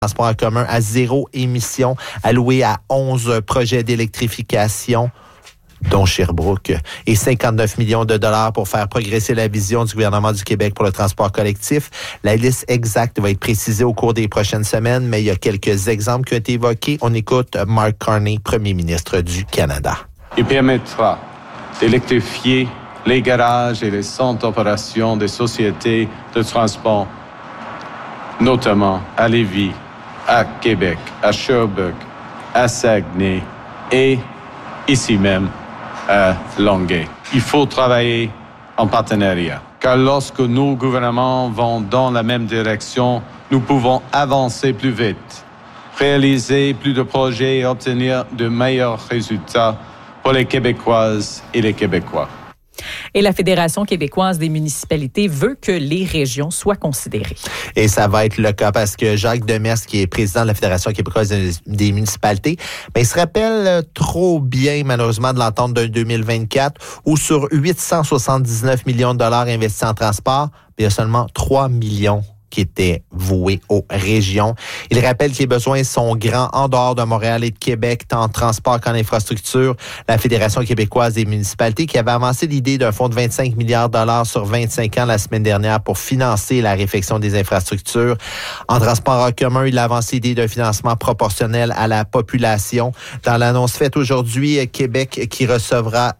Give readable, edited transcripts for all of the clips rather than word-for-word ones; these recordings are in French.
transport en commun à zéro émission, alloué à 11 projets d'électrification, dont Sherbrooke, et 59 millions de dollars pour faire progresser la vision du gouvernement du Québec pour le transport collectif. La liste exacte va être précisée au cours des prochaines semaines, mais il y a quelques exemples qui ont été évoqués. On écoute Mark Carney, premier ministre du Canada. Il permettra d'électrifier les garages et les centres d'opération des sociétés de transport, notamment à Lévis, à Québec, à Sherbrooke, à Saguenay et ici même à Longueuil. Il faut travailler en partenariat, car lorsque nos gouvernements vont dans la même direction, nous pouvons avancer plus vite, réaliser plus de projets et obtenir de meilleurs résultats pour les Québécoises et les Québécois. Et la Fédération québécoise des municipalités veut que les régions soient considérées. Et ça va être le cas parce que Jacques Demers, qui est président de la Fédération québécoise des municipalités, il se rappelle trop bien, malheureusement, de l'entente de 2024 où sur 879 millions de dollars investis en transport, il y a seulement 3 millions qui étaient voués aux régions. Il rappelle que les besoins sont grands en dehors de Montréal et de Québec, tant en transport qu'en infrastructure. La Fédération québécoise des municipalités qui avait avancé l'idée d'un fonds de 25 milliards de dollars sur 25 ans la semaine dernière pour financer la réfection des infrastructures. En transport en commun, il a avancé l'idée d'un financement proportionnel à la population. Dans l'annonce faite aujourd'hui, Québec qui recevra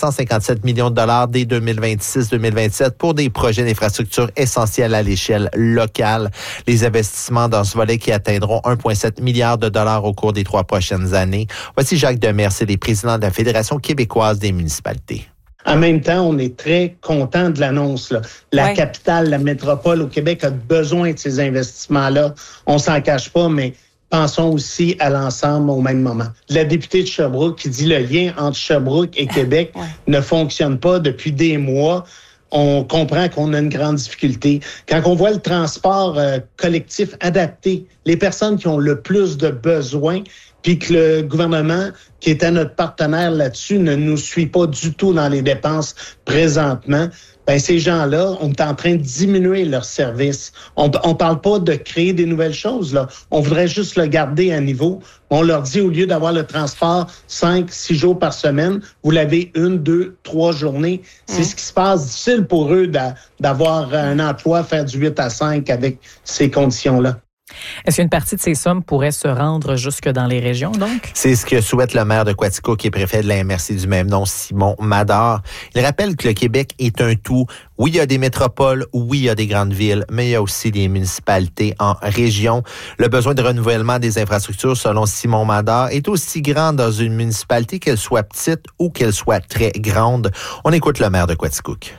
557 millions de dollars dès 2026-2027 pour des projets d'infrastructures essentiels à l'échelle locale. Les investissements dans ce volet qui atteindront 1,7 milliard de dollars au cours des 3 prochaines années. Voici Jacques Demers, c'est le président de la Fédération québécoise des municipalités. En même temps, on est très content de l'annonce. La capitale, la métropole au Québec a besoin de ces investissements-là. On s'en cache pas, mais pensons aussi à l'ensemble au même moment. La députée de Sherbrooke qui dit le lien entre Sherbrooke et Québec ne fonctionne pas depuis des mois. On comprend qu'on a une grande difficulté. Quand on voit le transport collectif adapté, les personnes qui ont le plus de besoins, puis que le gouvernement, qui était notre partenaire là-dessus, ne nous suit pas du tout dans les dépenses présentement, ces gens-là, on est en train de diminuer leurs services. On parle pas de créer des nouvelles choses, là. On voudrait juste le garder à niveau. On leur dit, au lieu d'avoir le transport 5-6 jours par semaine, vous l'avez 1, 2, 3 journées. C'est ce qui se passe. Difficile pour eux d'avoir un emploi, faire du 8 à 5 avec ces conditions-là. Est-ce qu'une partie de ces sommes pourrait se rendre jusque dans les régions, donc? C'est ce que souhaite le maire de Quatico, qui est préfet de la MRC du même nom, Simon Mador. Il rappelle que le Québec est un tout. Oui, il y a des métropoles, oui, il y a des grandes villes, mais il y a aussi des municipalités en région. Le besoin de renouvellement des infrastructures, selon Simon Mador, est aussi grand dans une municipalité, qu'elle soit petite ou qu'elle soit très grande. On écoute le maire de Quaticook.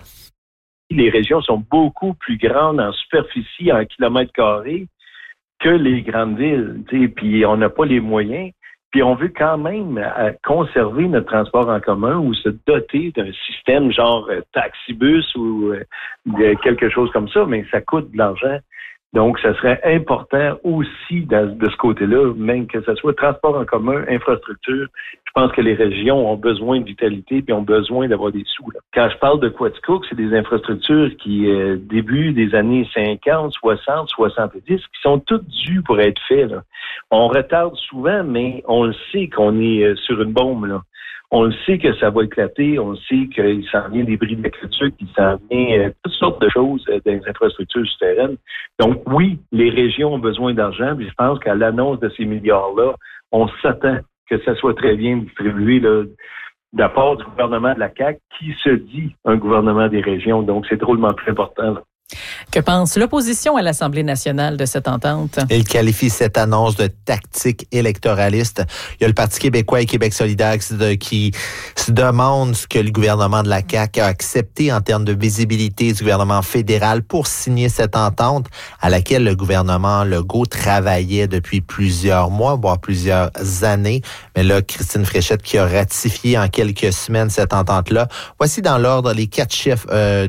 Les régions sont beaucoup plus grandes en superficie, en kilomètres carrés, que les grandes villes, puis on n'a pas les moyens, puis on veut quand même conserver notre transport en commun ou se doter d'un système genre taxibus ou quelque chose comme ça, mais ça coûte de l'argent. Donc, ça serait important aussi de ce côté-là, même que ce soit transport en commun, infrastructure. Je pense que les régions ont besoin de vitalité puis ont besoin d'avoir des sous. Là. Quand je parle de Quaticook, c'est des infrastructures qui, début des années 50, 60, 70, qui sont toutes dues pour être faites. Là. On retarde souvent, mais on le sait qu'on est sur une bombe, là. On le sait que ça va éclater, on le sait qu'il s'en vient des bris d'aqueduc, qu'il s'en vient toutes sortes de choses dans les infrastructures souterraines. Donc oui, les régions ont besoin d'argent, puis je pense qu'à l'annonce de ces milliards-là, on s'attend que ça soit très bien distribué là, de la part du gouvernement de la CAQ, qui se dit un gouvernement des régions. Donc c'est drôlement plus important, là. Que pense l'opposition à l'Assemblée nationale de cette entente? Il qualifie cette annonce de tactique électoraliste. Il y a le Parti québécois et Québec solidaire qui se demandent ce que le gouvernement de la CAQ a accepté en termes de visibilité du gouvernement fédéral pour signer cette entente à laquelle le gouvernement Legault travaillait depuis plusieurs mois, voire plusieurs années. Mais là, Christine Fréchette qui a ratifié en quelques semaines cette entente-là. Voici dans l'ordre les 4 chefs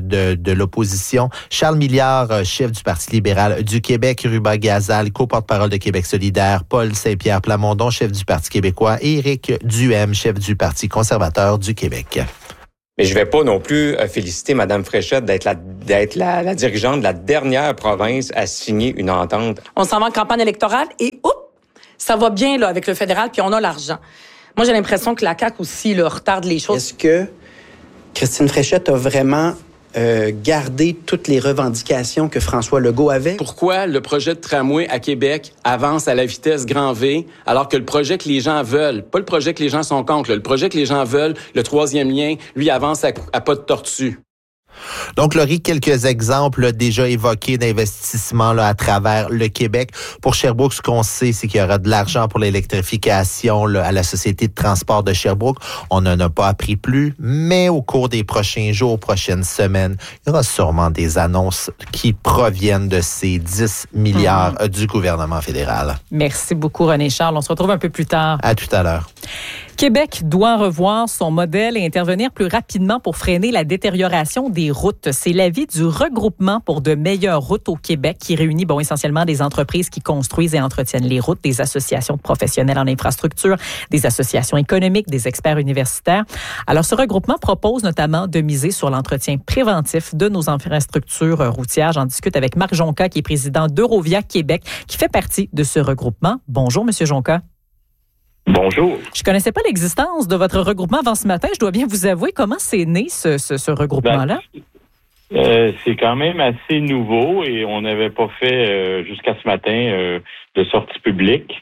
de l'opposition. Charles Milliard, chef du Parti libéral du Québec, Ruba Gazal, co-porte-parole de Québec solidaire, Paul Saint-Pierre Plamondon, chef du Parti québécois, et Éric Duhem, chef du Parti conservateur du Québec. Mais je vais pas non plus féliciter Mme Fréchette d'être la dirigeante de la dernière province à signer une entente. On s'en va en campagne électorale et ça va bien là avec le fédéral, puis on a l'argent. Moi, j'ai l'impression que la CAQ aussi là, retarde les choses. Est-ce que Christine Fréchette a vraiment gardé toutes les revendications que François Legault avait? Pourquoi le projet de tramway à Québec avance à la vitesse grand V, alors que le projet que les gens veulent, pas le projet que les gens sont contre, le projet que les gens veulent, le troisième lien, lui avance à pas de tortue? Donc, Laurie, quelques exemples là, déjà évoqués d'investissements là, à travers le Québec. Pour Sherbrooke, ce qu'on sait, c'est qu'il y aura de l'argent pour l'électrification là, à la Société de transport de Sherbrooke. On n'en a pas appris plus, mais au cours des prochains jours, prochaines semaines, il y aura sûrement des annonces qui proviennent de ces 10 milliards du gouvernement fédéral. Merci beaucoup, René Charles. On se retrouve un peu plus tard. À tout à l'heure. Québec doit revoir son modèle et intervenir plus rapidement pour freiner la détérioration des routes. C'est l'avis du Regroupement pour de meilleures routes au Québec qui réunit essentiellement des entreprises qui construisent et entretiennent les routes, des associations de professionnels en infrastructure, des associations économiques, des experts universitaires. Alors, ce regroupement propose notamment de miser sur l'entretien préventif de nos infrastructures routières. J'en discute avec Marc Jonca, qui est président d'Eurovia Québec, qui fait partie de ce regroupement. Bonjour, Monsieur Jonca. Bonjour. Je connaissais pas l'existence de votre regroupement avant ce matin. Je dois bien vous avouer, comment c'est né ce regroupement-là? C'est quand même assez nouveau et on n'avait pas fait jusqu'à ce matin de sortie publique.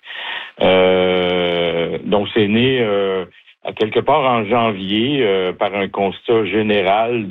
Donc c'est né à quelque part en janvier par un constat général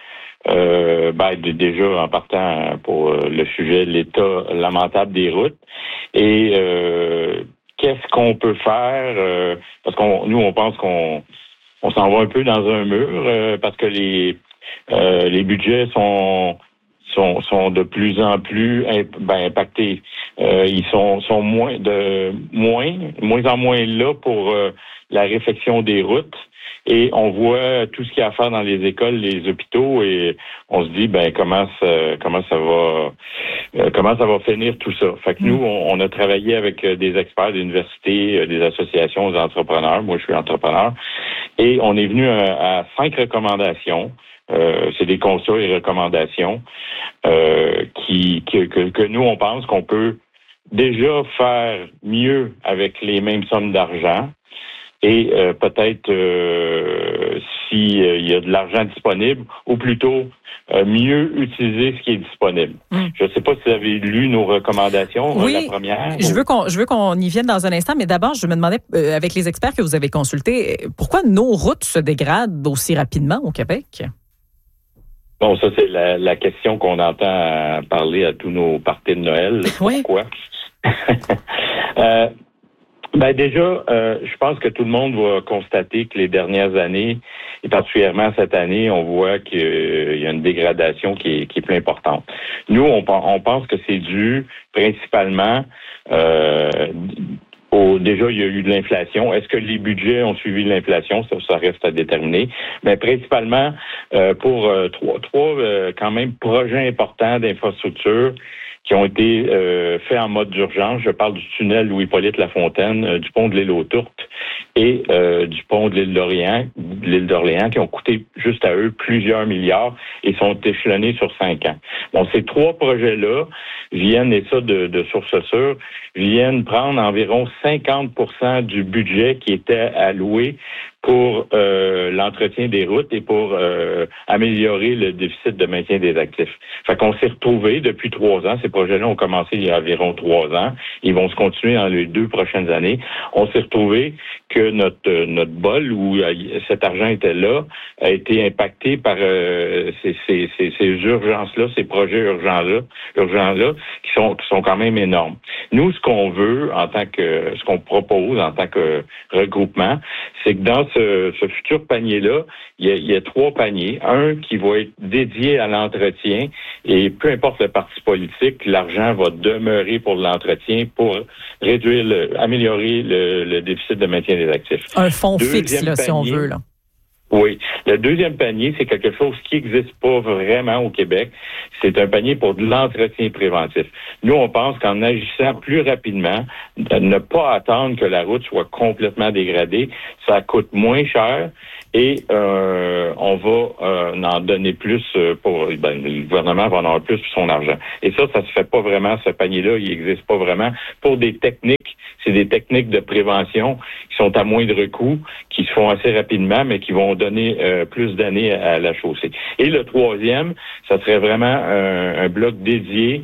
déjà en partant pour le sujet de l'état lamentable des routes et qu'est-ce qu'on peut faire parce nous on pense qu'on s'en va un peu dans un mur parce que les budgets sont de plus en plus impactés. Ils sont moins en moins là pour la réfection des routes. Et on voit tout ce qu'il y a à faire dans les écoles, les hôpitaux, et on se dit comment ça va finir tout ça. Fait que nous, on a travaillé avec des experts d'universités, des associations d'entrepreneurs. Moi, je suis entrepreneur, et on est venu à 5 recommandations. C'est des constats et recommandations que nous on pense qu'on peut déjà faire mieux avec les mêmes sommes d'argent. Et peut-être s'il y a de l'argent disponible, ou plutôt mieux utiliser ce qui est disponible. Je ne sais pas si vous avez lu nos recommandations, oui, la première. Je veux qu'on y vienne dans un instant, mais d'abord, je me demandais, avec les experts que vous avez consultés, pourquoi nos routes se dégradent aussi rapidement au Québec? Bon, ça, c'est la question qu'on entend parler à tous nos parties de Noël. Oui. Pourquoi? Déjà, je pense que tout le monde va constater que les dernières années, et particulièrement cette année, on voit qu'il y a une dégradation qui est plus importante. Nous, on pense que c'est dû principalement déjà, il y a eu de l'inflation. Est-ce que les budgets ont suivi l'inflation? Ça reste à déterminer. Mais principalement pour trois quand même projets importants d'infrastructure qui ont été faits en mode d'urgence. Je parle du tunnel Louis-Hippolyte Lafontaine, du pont de l'île aux Tourtes et du pont de l'île d'Orléans, qui ont coûté juste à eux plusieurs milliards et sont échelonnés sur 5 ans. Bon, ces 3 projets-là viennent, et ça de source sûre, viennent prendre environ 50% du budget qui était alloué pour l'entretien des routes et pour améliorer le déficit de maintien des actifs. Fait qu'on s'est retrouvés depuis 3 ans. Ces projets-là ont commencé il y a environ 3 ans. Ils vont se continuer dans les 2 prochaines années. On s'est retrouvés que notre bol où cet argent était là a été impacté par ces urgences-là, ces projets urgents-là, qui sont quand même énormes. Nous, ce qu'on propose en tant que regroupement, c'est que dans ce futur panier-là, il y a 3 paniers. Un qui va être dédié à l'entretien et peu importe le parti politique, l'argent va demeurer pour l'entretien pour améliorer le déficit de maintien des actifs. Un fonds fixe, là, si on veut, là. Oui. Le deuxième panier, c'est quelque chose qui n'existe pas vraiment au Québec. C'est un panier pour de l'entretien préventif. Nous, on pense qu'en agissant plus rapidement, ne pas attendre que la route soit complètement dégradée, ça coûte moins cher et on va en donner plus le gouvernement va en avoir plus pour son argent. Et ça se fait pas vraiment, ce panier-là, il existe pas vraiment pour des techniques. C'est des techniques de prévention qui sont à moindre coût, qui se font assez rapidement, mais qui vont donner plus d'années à la chaussée. Et le troisième, ça serait vraiment un bloc dédié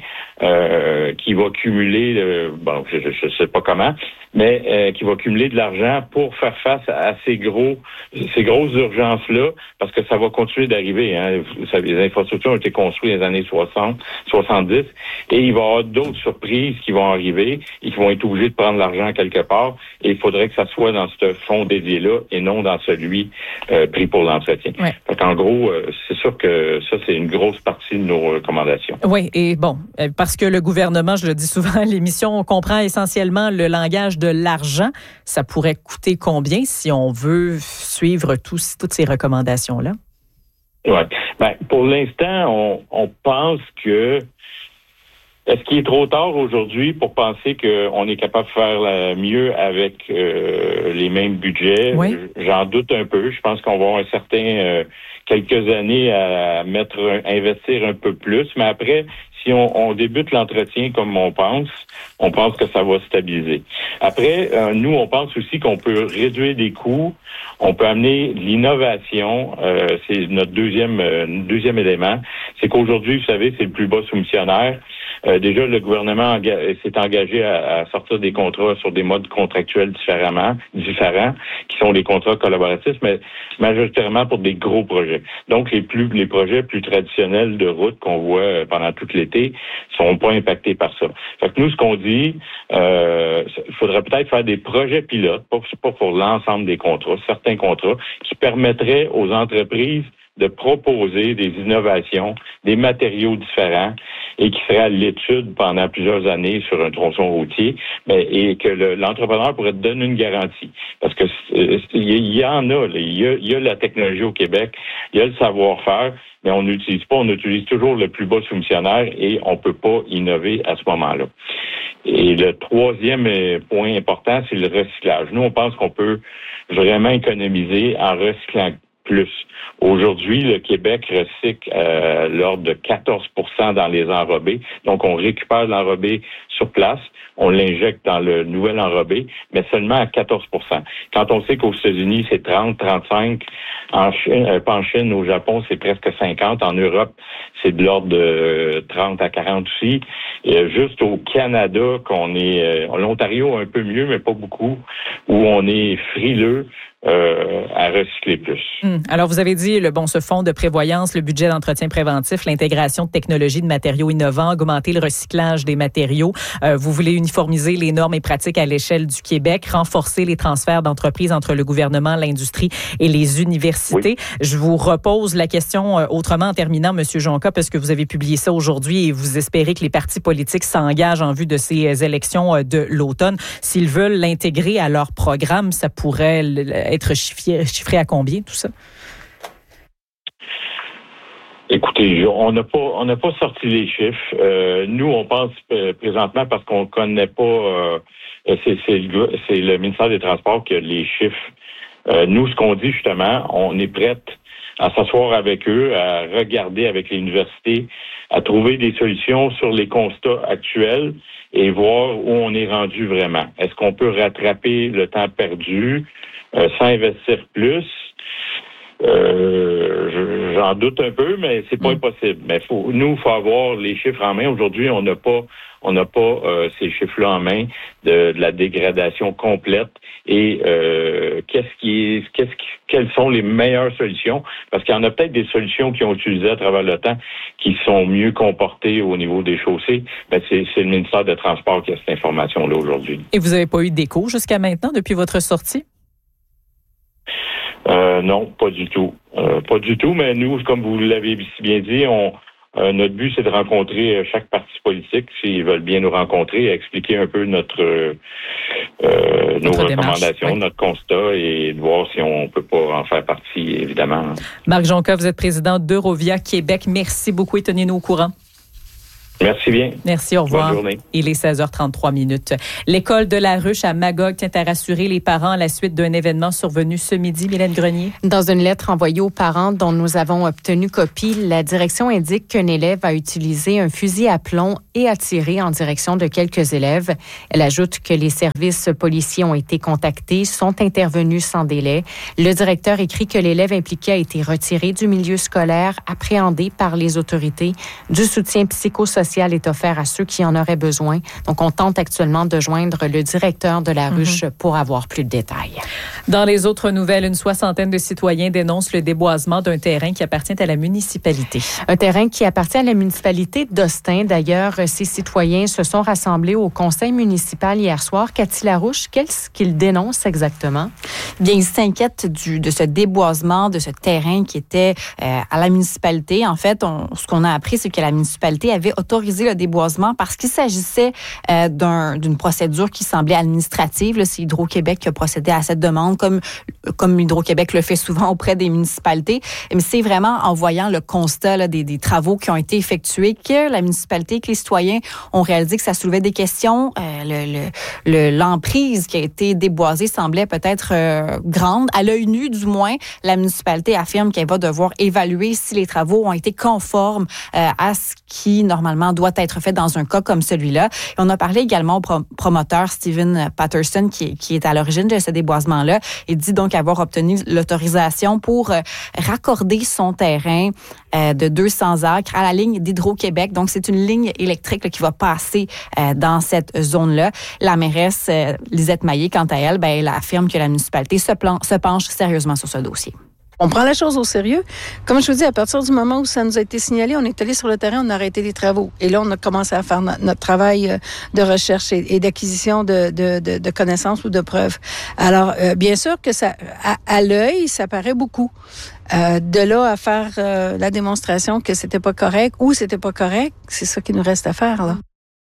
qui va cumuler, je sais pas comment, mais qui va cumuler de l'argent pour faire face à ces grosses urgences-là, parce que ça va continuer d'arriver. Hein. Les infrastructures ont été construites dans les années 60, 70, et il va y avoir d'autres surprises qui vont arriver et qui vont être obligés de prendre l'argent quelque part, et il faudrait que ça soit dans ce fonds dédié-là et non dans celui pris pour l'entretien. Ouais. Fait qu'en gros, c'est sûr que ça, c'est une grosse partie de nos recommandations. Oui, et bon, parce que le gouvernement, je le dis souvent à l'émission, on comprend essentiellement le langage de l'argent. Ça pourrait coûter combien si on veut suivre toutes ces recommandations-là? Oui. Pour l'instant, on pense que est-ce qu'il est trop tard aujourd'hui pour penser qu'on est capable de faire mieux avec les mêmes budgets? Oui. J'en doute un peu. Je pense qu'on va avoir quelques années à investir un peu plus. Mais après, si on débute l'entretien comme on pense que ça va stabiliser. Après, nous, on pense aussi qu'on peut réduire des coûts, on peut amener l'innovation, c'est notre deuxième élément. C'est qu'aujourd'hui, vous savez, c'est le plus bas soumissionnaire. Déjà, le gouvernement s'est engagé à sortir des contrats sur des modes contractuels différents, qui sont les contrats collaboratifs, mais majoritairement pour des gros projets. Donc, les projets plus traditionnels de route qu'on voit pendant tout l'été sont pas impactés par ça. Fait que nous, ce qu'on dit, il faudrait peut-être faire des projets pilotes, pas pour l'ensemble des contrats, certains contrats, qui permettraient aux entreprises de proposer des innovations, des matériaux différents et qui seraient à l'étude pendant plusieurs années sur un tronçon routier, et que l'entrepreneur pourrait te donner une garantie. Parce que il y en a, il y a la technologie au Québec, il y a le savoir-faire, mais on utilise toujours le plus bas soumissionnaire et on peut pas innover à ce moment-là. Et le troisième point important, c'est le recyclage. Nous, on pense qu'on peut vraiment économiser en recyclant plus. Aujourd'hui, le Québec recycle l'ordre de 14% dans les enrobés. Donc, on récupère l'enrobé sur place, on l'injecte dans le nouvel enrobé, mais seulement à 14%. Quand on sait qu'aux États-Unis, c'est 30, 35, pas en Chine, au Japon, c'est presque 50, en Europe, c'est de l'ordre de 30 à 40 aussi. Et juste au Canada, l'Ontario un peu mieux, mais pas beaucoup, où on est frileux à recycler plus. Alors, vous avez dit, ce fonds de prévoyance, le budget d'entretien préventif, l'intégration de technologies de matériaux innovants, augmenter le recyclage des matériaux. Vous voulez uniformiser les normes et pratiques à l'échelle du Québec, renforcer les transferts d'entreprises entre le gouvernement, l'industrie et les universités. Oui. Je vous repose la question autrement en terminant, M. Jonca, parce que vous avez publié ça aujourd'hui et vous espérez que les partis politiques s'engagent en vue de ces élections de l'automne. S'ils veulent l'intégrer à leur programme, ça pourrait être chiffré à combien, tout ça? Écoutez, on n'a pas sorti les chiffres. Nous, on pense présentement parce qu'on connaît pas. C'est le ministère des Transports qui a les chiffres. Nous, ce qu'on dit justement, on est prête à s'asseoir avec eux, à regarder avec les universités, à trouver des solutions sur les constats actuels et voir où on est rendu vraiment. Est-ce qu'on peut rattraper le temps perdu sans investir plus? J'en doute un peu, mais c'est pas impossible. Mais faut avoir les chiffres en main. Aujourd'hui, on n'a pas ces chiffres-là en main de la dégradation complète et quelles sont les meilleures solutions, parce qu'il y en a peut-être des solutions qui ont utilisé à travers le temps qui sont mieux comportées au niveau des chaussées, mais c'est le ministère des Transports qui a cette information-là aujourd'hui. Et vous n'avez pas eu d'écho jusqu'à maintenant depuis votre sortie? Non, pas du tout. Pas du tout, mais nous, comme vous l'avez si bien dit, notre but, c'est de rencontrer chaque parti politique, s'ils veulent bien nous rencontrer, expliquer un peu nos recommandations, oui, notre constat, et de voir si on peut pas en faire partie, évidemment. Marc Jonca, vous êtes président d'Eurovia Québec. Merci beaucoup et tenez-nous au courant. Merci bien. Merci, au revoir. Bonne journée. Il est 16h33. L'école de la Ruche à Magog tient à rassurer les parents à la suite d'un événement survenu ce midi. Mylène Grenier. Dans une lettre envoyée aux parents dont nous avons obtenu copie, la direction indique qu'un élève a utilisé un fusil à plomb et a tiré en direction de quelques élèves. Elle ajoute que les services policiers ont été contactés, sont intervenus sans délai. Le directeur écrit que l'élève impliqué a été retiré du milieu scolaire, appréhendé par les autorités. Du soutien psychosocial est offert à ceux qui en auraient besoin. Donc, on tente actuellement de joindre le directeur de la Ruche pour avoir plus de détails. Dans les autres nouvelles, une soixantaine de citoyens dénoncent le déboisement d'un terrain qui appartient à la municipalité. Un terrain qui appartient à la municipalité d'Austin. D'ailleurs, ces citoyens se sont rassemblés au conseil municipal hier soir. Cathy Larouche, qu'est-ce qu'ils dénoncent exactement? Bien, ils s'inquiètent de ce déboisement, de ce terrain qui était à la municipalité. En fait, ce qu'on a appris, c'est que la municipalité avait autorisé le déboisement parce qu'il s'agissait d'une procédure qui semblait administrative. Là, c'est Hydro-Québec qui a procédé à cette demande, comme Hydro-Québec le fait souvent auprès des municipalités. Mais c'est vraiment en voyant le constat là, des travaux qui ont été effectués que la municipalité, que les citoyens ont réalisé que ça soulevait des questions. L'emprise qui a été déboisée semblait peut-être grande. À l'œil nu, du moins, la municipalité affirme qu'elle va devoir évaluer si les travaux ont été conformes à ce qui, normalement, doit être fait dans un cas comme celui-là. Et on a parlé également au promoteur Stephen Patterson, qui est à l'origine de ce déboisement-là. Il dit donc avoir obtenu l'autorisation pour raccorder son terrain de 200 acres à la ligne d'Hydro-Québec. Donc, c'est une ligne électrique là, qui va passer dans cette zone-là. La mairesse Lisette Maillé, quant à elle, elle affirme que la municipalité se penche sérieusement sur ce dossier. On prend la chose au sérieux. Comme je vous dis, à partir du moment où ça nous a été signalé, on est allé sur le terrain, on a arrêté les travaux. Et là, on a commencé à faire notre travail de recherche et d'acquisition de connaissances ou de preuves. Alors, bien sûr que ça, à l'œil, ça paraît beaucoup. De là à faire la démonstration que c'était pas correct ou c'était pas correct, c'est ça qu'il nous reste à faire, là.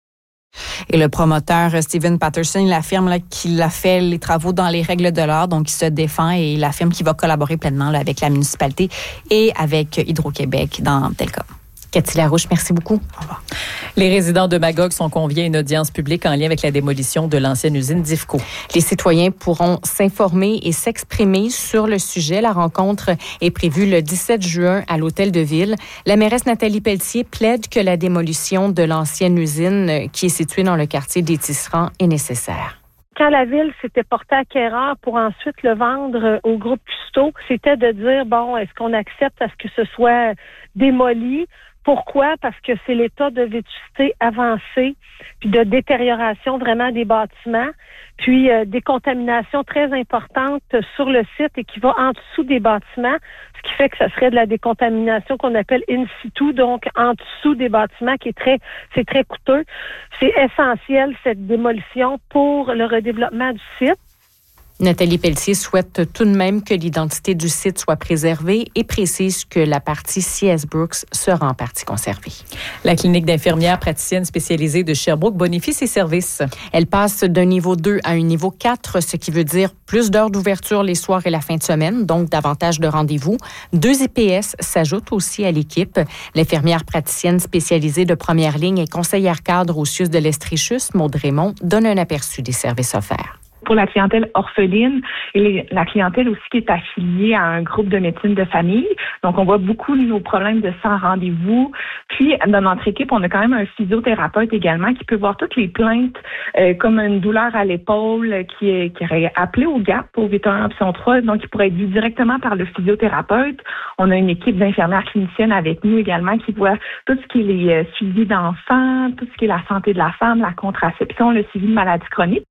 Et le promoteur Stephen Patterson, il affirme là, qu'il a fait les travaux dans les règles de l'art, donc il se défend et il affirme qu'il va collaborer pleinement là, avec la municipalité et avec Hydro-Québec dans tel cas. Cathy Larouche, merci beaucoup. Au revoir. Les résidents de Magog sont conviés à une audience publique en lien avec la démolition de l'ancienne usine d'IFCO. Les citoyens pourront s'informer et s'exprimer sur le sujet. La rencontre est prévue le 17 juin à l'Hôtel de Ville. La mairesse Nathalie Pelletier plaide que la démolition de l'ancienne usine qui est située dans le quartier des Tisserands est nécessaire. Quand la ville s'était portée acquéreur pour ensuite le vendre au groupe Cousteau, c'était de dire, bon, est-ce qu'on accepte à ce que ce soit démoli? Pourquoi? Parce que c'est l'état de vétusté avancé, puis de détérioration vraiment des bâtiments, puis des contaminations très importantes sur le site et qui va en dessous des bâtiments, ce qui fait que ça serait de la décontamination qu'on appelle in situ, donc en dessous des bâtiments, c'est très coûteux. C'est essentiel, cette démolition, pour le redéveloppement du site. Nathalie Pelletier souhaite tout de même que l'identité du site soit préservée et précise que la partie C.S. Brooks sera en partie conservée. La clinique d'infirmières praticienne spécialisée de Sherbrooke bonifie ses services. Elle passe d'un niveau 2 à un niveau 4, ce qui veut dire plus d'heures d'ouverture les soirs et la fin de semaine, donc davantage de rendez-vous. 2 IPS s'ajoutent aussi à l'équipe. L'infirmière praticienne spécialisée de première ligne et conseillère cadre au CIUS de l'Estrichus, Maude Raymond, donne un aperçu des services offerts. Pour la clientèle orpheline et la clientèle aussi qui est affiliée à un groupe de médecine de famille. Donc, on voit beaucoup de nos problèmes de sans rendez-vous. Puis, dans notre équipe, on a quand même un physiothérapeute également qui peut voir toutes les plaintes comme une douleur à l'épaule qui aurait appelé au GAP, au 811 option 3. Donc, il pourrait être vu directement par le physiothérapeute. On a une équipe d'infirmières cliniciennes avec nous également qui voit tout ce qui est les suivis d'enfants, tout ce qui est la santé de la femme, la contraception, le suivi de maladies chroniques.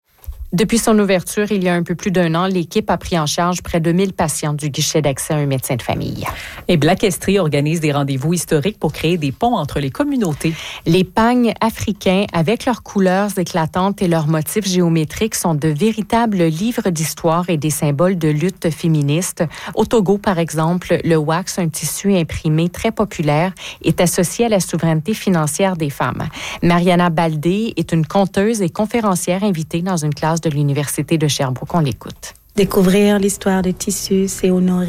Depuis son ouverture, il y a un peu plus d'un an, l'équipe a pris en charge près de 1000 patients du guichet d'accès à un médecin de famille. Et Black Estrie organise des rendez-vous historiques pour créer des ponts entre les communautés. Les pagnes africains, avec leurs couleurs éclatantes et leurs motifs géométriques, sont de véritables livres d'histoire et des symboles de lutte féministe. Au Togo, par exemple, le wax, un tissu imprimé très populaire, est associé à la souveraineté financière des femmes. Mariana Baldé est une conteuse et conférencière invitée dans une classe de l'Université de Sherbrooke. On l'écoute. Découvrir l'histoire des tissus, c'est honorer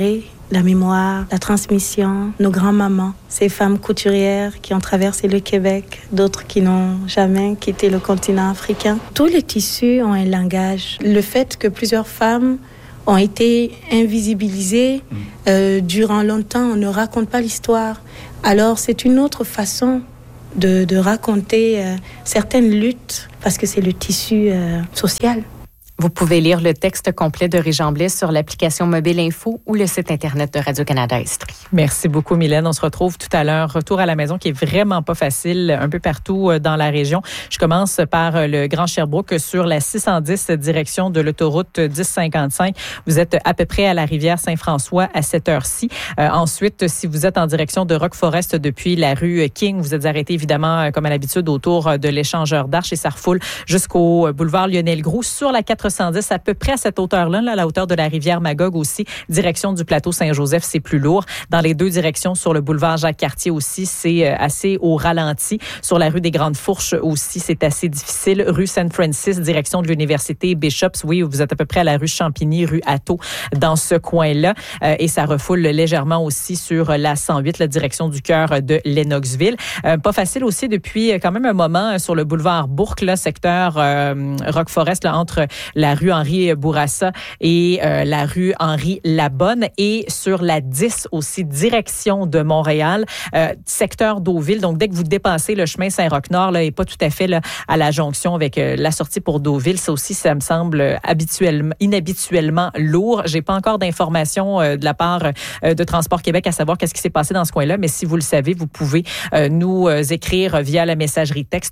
la mémoire, la transmission, nos grands-mamans, ces femmes couturières qui ont traversé le Québec, d'autres qui n'ont jamais quitté le continent africain. Tous les tissus ont un langage. Le fait que plusieurs femmes ont été invisibilisées durant longtemps, on ne raconte pas l'histoire. Alors c'est une autre façon de raconter certaines luttes parce que c'est le tissu social. Vous pouvez lire le texte complet de Réjean Blais sur l'application Mobile Info ou le site Internet de Radio-Canada Estrie. Merci beaucoup, Mylène. On se retrouve tout à l'heure. Retour à la maison qui est vraiment pas facile un peu partout dans la région. Je commence par le Grand Sherbrooke sur la 610 direction de l'autoroute 1055. Vous êtes à peu près à la rivière Saint-François à cette heure-ci. Ensuite, si vous êtes en direction de Rock Forest depuis la rue King, vous êtes arrêté évidemment comme à l'habitude autour de l'échangeur d'Arche et ça refoule jusqu'au boulevard Lionel-Groulx sur la 410 à peu près à cette hauteur-là, à la hauteur de la rivière Magog aussi. Direction du plateau Saint-Joseph, c'est plus lourd. Dans les deux directions, sur le boulevard Jacques-Cartier aussi, c'est assez au ralenti. Sur la rue des Grandes Fourches aussi, c'est assez difficile. Rue Saint-Francis, direction de l'Université Bishops, oui, vous êtes à peu près à la rue Champigny, rue Atto, dans ce coin-là. Et ça refoule légèrement aussi sur la 108, la direction du cœur de Lennoxville. Pas facile aussi depuis quand même un moment sur le boulevard Bourque, là, secteur Rock Forest, là, entre la rue Henri Bourassa et la rue Henri Labonne et sur la 10 aussi, direction de Montréal, secteur Deauville. Donc, dès que vous dépassez le chemin Saint-Roch-Nord, là, et pas tout à fait là, à la jonction avec la sortie pour Deauville, ça aussi, ça me semble inhabituellement lourd. J'ai pas encore d'informations de la part de Transport Québec à savoir qu'est-ce qui s'est passé dans ce coin-là, mais si vous le savez, vous pouvez nous écrire via la messagerie texte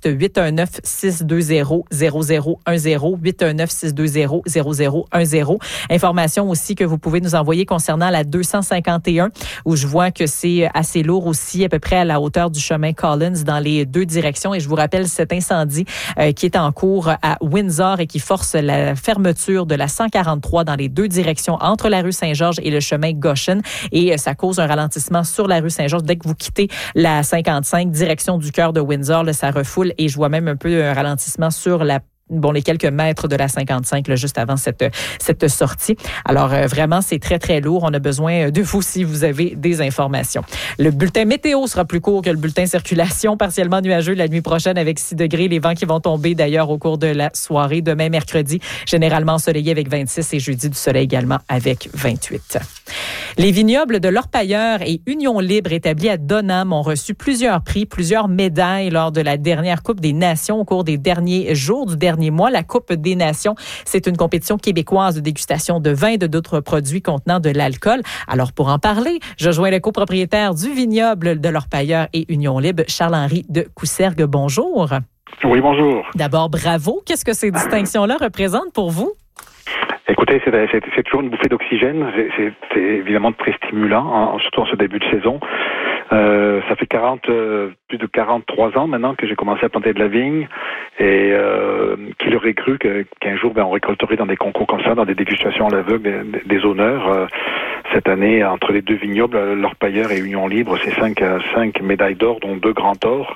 819-620-0010, 819-620-0010. Information aussi que vous pouvez nous envoyer concernant la 251, où je vois que c'est assez lourd aussi, à peu près à la hauteur du chemin Collins dans les deux directions. Et je vous rappelle cet incendie qui est en cours à Windsor et qui force la fermeture de la 143 dans les deux directions entre la rue Saint-Georges et le chemin Goshen. Et ça cause un ralentissement sur la rue Saint-Georges. Dès que vous quittez la 55, direction du cœur de Windsor, là, ça refoule et je vois même un peu un ralentissement sur les quelques mètres de la 55, là, juste avant cette sortie. Alors, vraiment, c'est très, très lourd. On a besoin de vous si vous avez des informations. Le bulletin météo sera plus court que le bulletin circulation, partiellement nuageux la nuit prochaine avec 6 degrés. Les vents qui vont tomber, d'ailleurs, au cours de la soirée. Demain, mercredi, généralement ensoleillé avec 26 et jeudi, du soleil également avec 28. Les vignobles de l'Orpailleur et Union Libre établis à Donham ont reçu plusieurs prix, plusieurs médailles lors de la dernière Coupe des Nations au cours des derniers jours du dernier mois. La Coupe des Nations, c'est une compétition québécoise de dégustation de vin et de d'autres produits contenant de l'alcool. Alors, pour en parler, je joins le copropriétaire du vignoble de l'Orpailleur et Union Libre, Charles-Henri de Coussergues. Bonjour. Oui, bonjour. D'abord, bravo. Qu'est-ce que ces distinctions-là représentent pour vous? Écoutez, c'est toujours une bouffée d'oxygène. C'est évidemment très stimulant, surtout en ce début de saison. Ça fait plus de 43 ans maintenant que j'ai commencé à planter de la vigne et qui l'aurait cru qu'un jour on récolterait dans des concours comme ça, dans des dégustations à l'aveugle, des honneurs. Cette année, entre les deux vignobles, l'Orpailleur et Union Libre, c'est 5 médailles d'or, dont 2 grands or.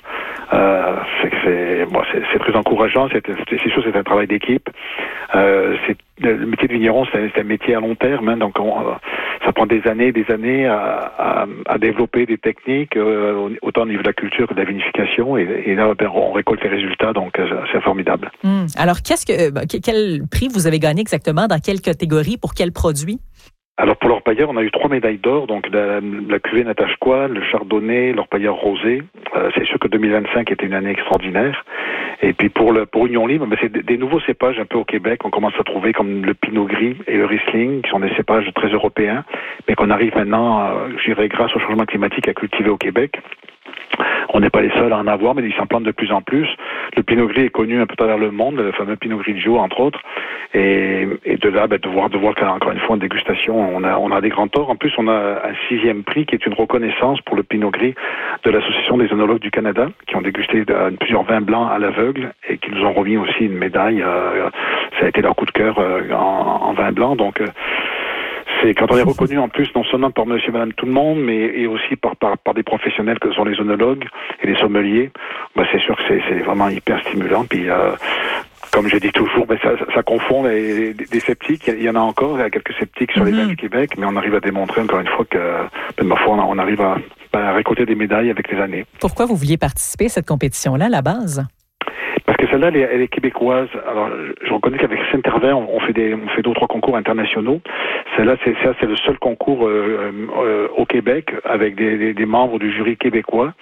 C'est très encourageant. C'est sûr, c'est un travail d'équipe. Le métier de vigneron, c'est un métier à long terme, hein, donc ça prend des années à développer des techniques, autant au niveau de la culture que de la vinification, et là, on récolte les résultats, donc c'est formidable. Alors, quel prix vous avez gagné exactement, dans quelle catégorie, pour quel produit? Alors pour l'Orpailleur, on a eu 3 médailles d'or, donc la cuvée Natashquan, le Chardonnay, l'Orpailleur Rosé. C'est sûr que 2025 était une année extraordinaire. Et puis pour Union Libre, c'est des nouveaux cépages un peu au Québec. On commence à trouver comme le Pinot Gris et le Riesling, qui sont des cépages très européens, mais qu'on arrive maintenant, je dirais, grâce au changement climatique, à cultiver au Québec. On n'est pas les seuls à en avoir, mais ils s'en plantent de plus en plus. Le Pinot Gris est connu un peu à travers le monde, le fameux Pinot Grigio, entre autres. Et de là, de voir qu'encore une fois, en dégustation, on a des grands torts. En plus, on a un 6e prix qui est une reconnaissance pour le Pinot Gris de l'Association des œnologues du Canada, qui ont dégusté plusieurs vins blancs à l'aveugle et qui nous ont remis aussi une médaille. Ça a été leur coup de cœur en vin blanc. Donc, c'est quand on est reconnu en plus non seulement par monsieur et madame tout le monde, mais et aussi par des professionnels que sont les œnologues et les sommeliers, c'est sûr que c'est vraiment hyper stimulant. Puis comme je dis toujours, ça confond des sceptiques. Il y en a encore, il y a quelques sceptiques sur les vins du Québec, mais on arrive à démontrer encore une fois que, ma foi, on arrive à récolter des médailles avec les années. Pourquoi vous vouliez participer à cette compétition-là, à la base? Parce que celle-là, elle est québécoise. Alors, je reconnais qu'avec Saint-Hervé, on fait 2 ou 3 concours internationaux. Celle-là, c'est le seul concours au Québec avec des membres du jury québécois.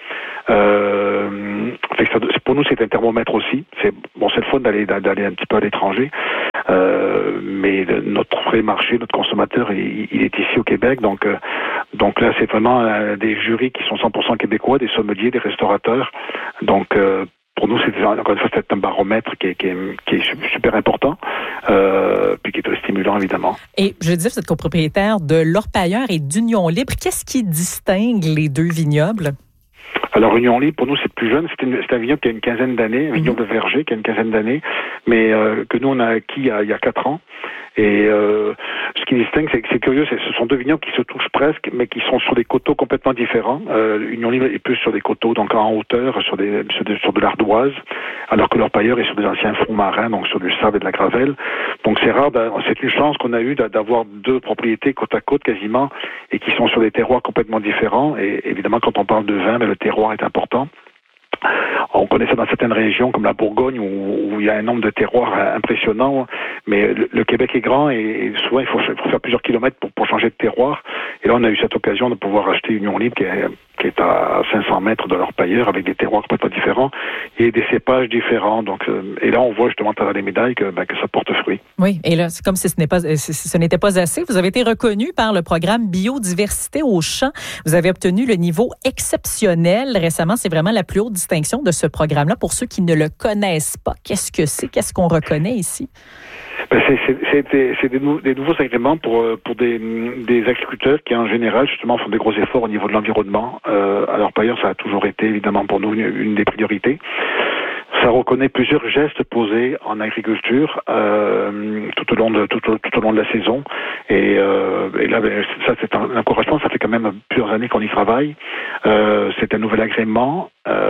Pour nous, c'est un thermomètre aussi. C'est le fun d'aller un petit peu à l'étranger. Mais notre vrai marché, notre consommateur, il est ici au Québec. Donc là, c'est vraiment des jurys qui sont 100% québécois, des sommeliers, des restaurateurs. Donc, pour nous, encore une fois, c'est un baromètre qui est super important, puis qui est très stimulant, évidemment. Et je veux dire, vous êtes copropriétaire de l'Orpailleur et d'Union Libre. Qu'est-ce qui distingue les 2 vignobles? Alors, Union Libre, pour nous, c'est plus jeune. C'est un vignoble qui a une quinzaine d'années, un vignoble de verger qui a une quinzaine d'années, mais que nous, on a acquis il y a 4 ans. Et ce qui distingue, c'est curieux, ce sont 2 vignobles qui se touchent presque, mais qui sont sur des coteaux complètement différents. Union Libre est plus sur des coteaux, donc en hauteur, sur de l'ardoise, alors que l'Orpailleur est sur des anciens fonds marins, donc sur du sable et de la gravelle. Donc c'est rare, c'est une chance qu'on a eue d'avoir 2 propriétés côte à côte quasiment, et qui sont sur des terroirs complètement différents. Et évidemment, quand on parle de vin, le terroir est important. On connaît ça dans certaines régions comme la Bourgogne où il y a un nombre de terroirs impressionnants, mais le Québec est grand et souvent il faut faire plusieurs kilomètres pour changer de terroir. Et là, on a eu cette occasion de pouvoir acheter Union Libre qui est à 500 mètres de l'Orpailleur avec des terroirs complètement différents et des cépages différents. Donc, et là, on voit justement à travers les médailles que ça porte fruit. Oui, et là, c'est comme si ce n'était pas assez. Vous avez été reconnu par le programme Biodiversité au champ. Vous avez obtenu le niveau exceptionnel récemment. C'est vraiment la plus haute distinction de ce programme-là. Pour ceux qui ne le connaissent pas, qu'est-ce que c'est? Qu'est-ce qu'on reconnaît ici? C'est des nouveaux agréments pour des agriculteurs qui, en général, justement, font des gros efforts au niveau de l'environnement. Alors, par ailleurs, ça a toujours été, évidemment, pour nous, une des priorités. Ça reconnaît plusieurs gestes posés en agriculture tout au long de la saison. Et là, ça, c'est un encouragement. Ça fait quand même plusieurs années qu'on y travaille. C'est un nouvel agrément.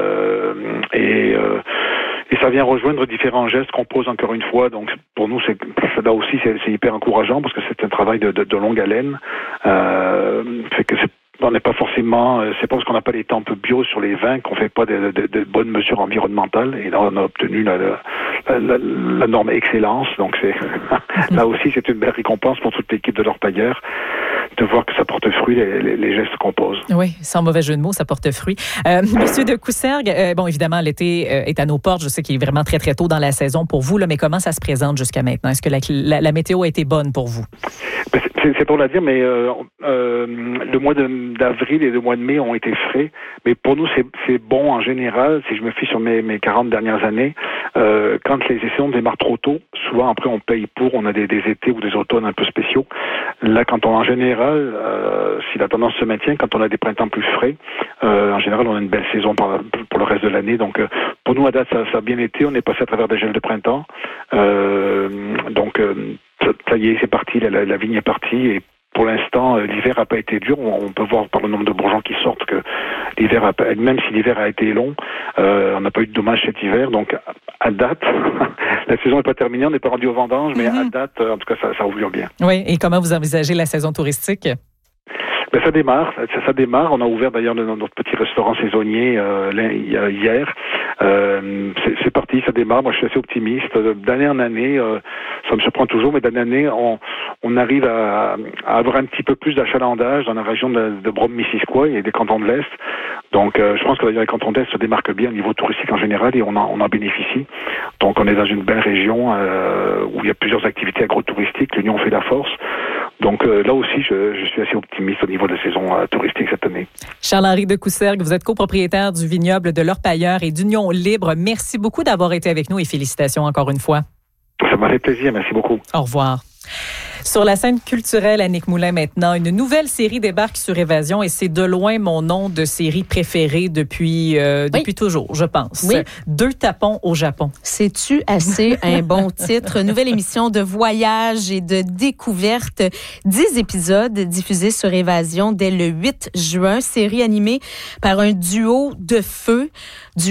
Et ça vient rejoindre différents gestes qu'on pose encore une fois. Donc, pour nous, là aussi, c'est hyper encourageant parce que c'est un travail de longue haleine. Fait que on n'est pas forcément, c'est pas parce qu'on n'a pas les tempes bio sur les vins qu'on fait pas de bonnes mesures environnementales. Et là, on a obtenu la norme excellence. Donc, là aussi, c'est une belle récompense pour toute l'équipe de l'Orpailleur de voir que ça porte fruit, les gestes qu'on pose. Oui, sans mauvais jeu de mots, ça porte fruit. Monsieur de Coussergues, bon, évidemment, l'été est à nos portes. Je sais qu'il est vraiment très, très tôt dans la saison pour vous, là, mais comment ça se présente jusqu'à maintenant? Est-ce que la météo a été bonne pour vous? C'est pour la dire, mais le mois d'avril et le mois de mai ont été frais. Mais pour nous, c'est bon en général. Si je me fie sur mes 40 dernières années, quand les saisons démarrent trop tôt, souvent après on paye pour, on a des étés ou des automnes un peu spéciaux. Là, en général, si la tendance se maintient, quand on a des printemps plus frais, en général, on a une belle saison pour le reste de l'année. Donc, pour nous, à date, ça a bien été. On est passé à travers des gels de printemps. Ça y est, c'est parti. La vigne est partie. Et pour l'instant, l'hiver n'a pas été dur. On peut voir par le nombre de bourgeons qui sortent que l'hiver, même si l'hiver a été long, on n'a pas eu de dommages cet hiver. Donc, à date, la saison n'est pas terminée. On n'est pas rendu aux vendanges, mais à date, en tout cas, ça augure bien. Oui. Et comment vous envisagez la saison touristique? Ça démarre. On a ouvert d'ailleurs notre petit restaurant saisonnier hier. C'est parti, ça démarre. Moi, je suis assez optimiste. D'année en année, ça me surprend toujours, mais d'année en année, on arrive à avoir un petit peu plus d'achalandage dans la région de Brome-Missisquoi et des cantons de l'Est. Donc, je pense que d'ailleurs les cantons de l'Est se démarquent bien au niveau touristique en général et on en bénéficie. Donc, on est dans une belle région où il y a plusieurs activités agrotouristiques. L'Union fait la force. Donc, là aussi, je suis assez optimiste au niveau de la saison touristique cette année. Charles-Henri de Coussergues, vous êtes copropriétaire du vignoble de l'Orpailleur et d'Union Libre. Merci beaucoup d'avoir été avec nous et félicitations encore une fois. Ça m'a fait plaisir. Merci beaucoup. Au revoir. Sur la scène culturelle, Annick Moulin maintenant, une nouvelle série débarque sur Évasion et c'est de loin mon nom de série préférée depuis toujours, je pense. Oui. 2 tapons au Japon. C'est-tu assez un bon titre? Nouvelle émission de voyage et de découverte. 10 épisodes diffusés sur Évasion dès le 8 juin. Série animée par un duo de feu. Duo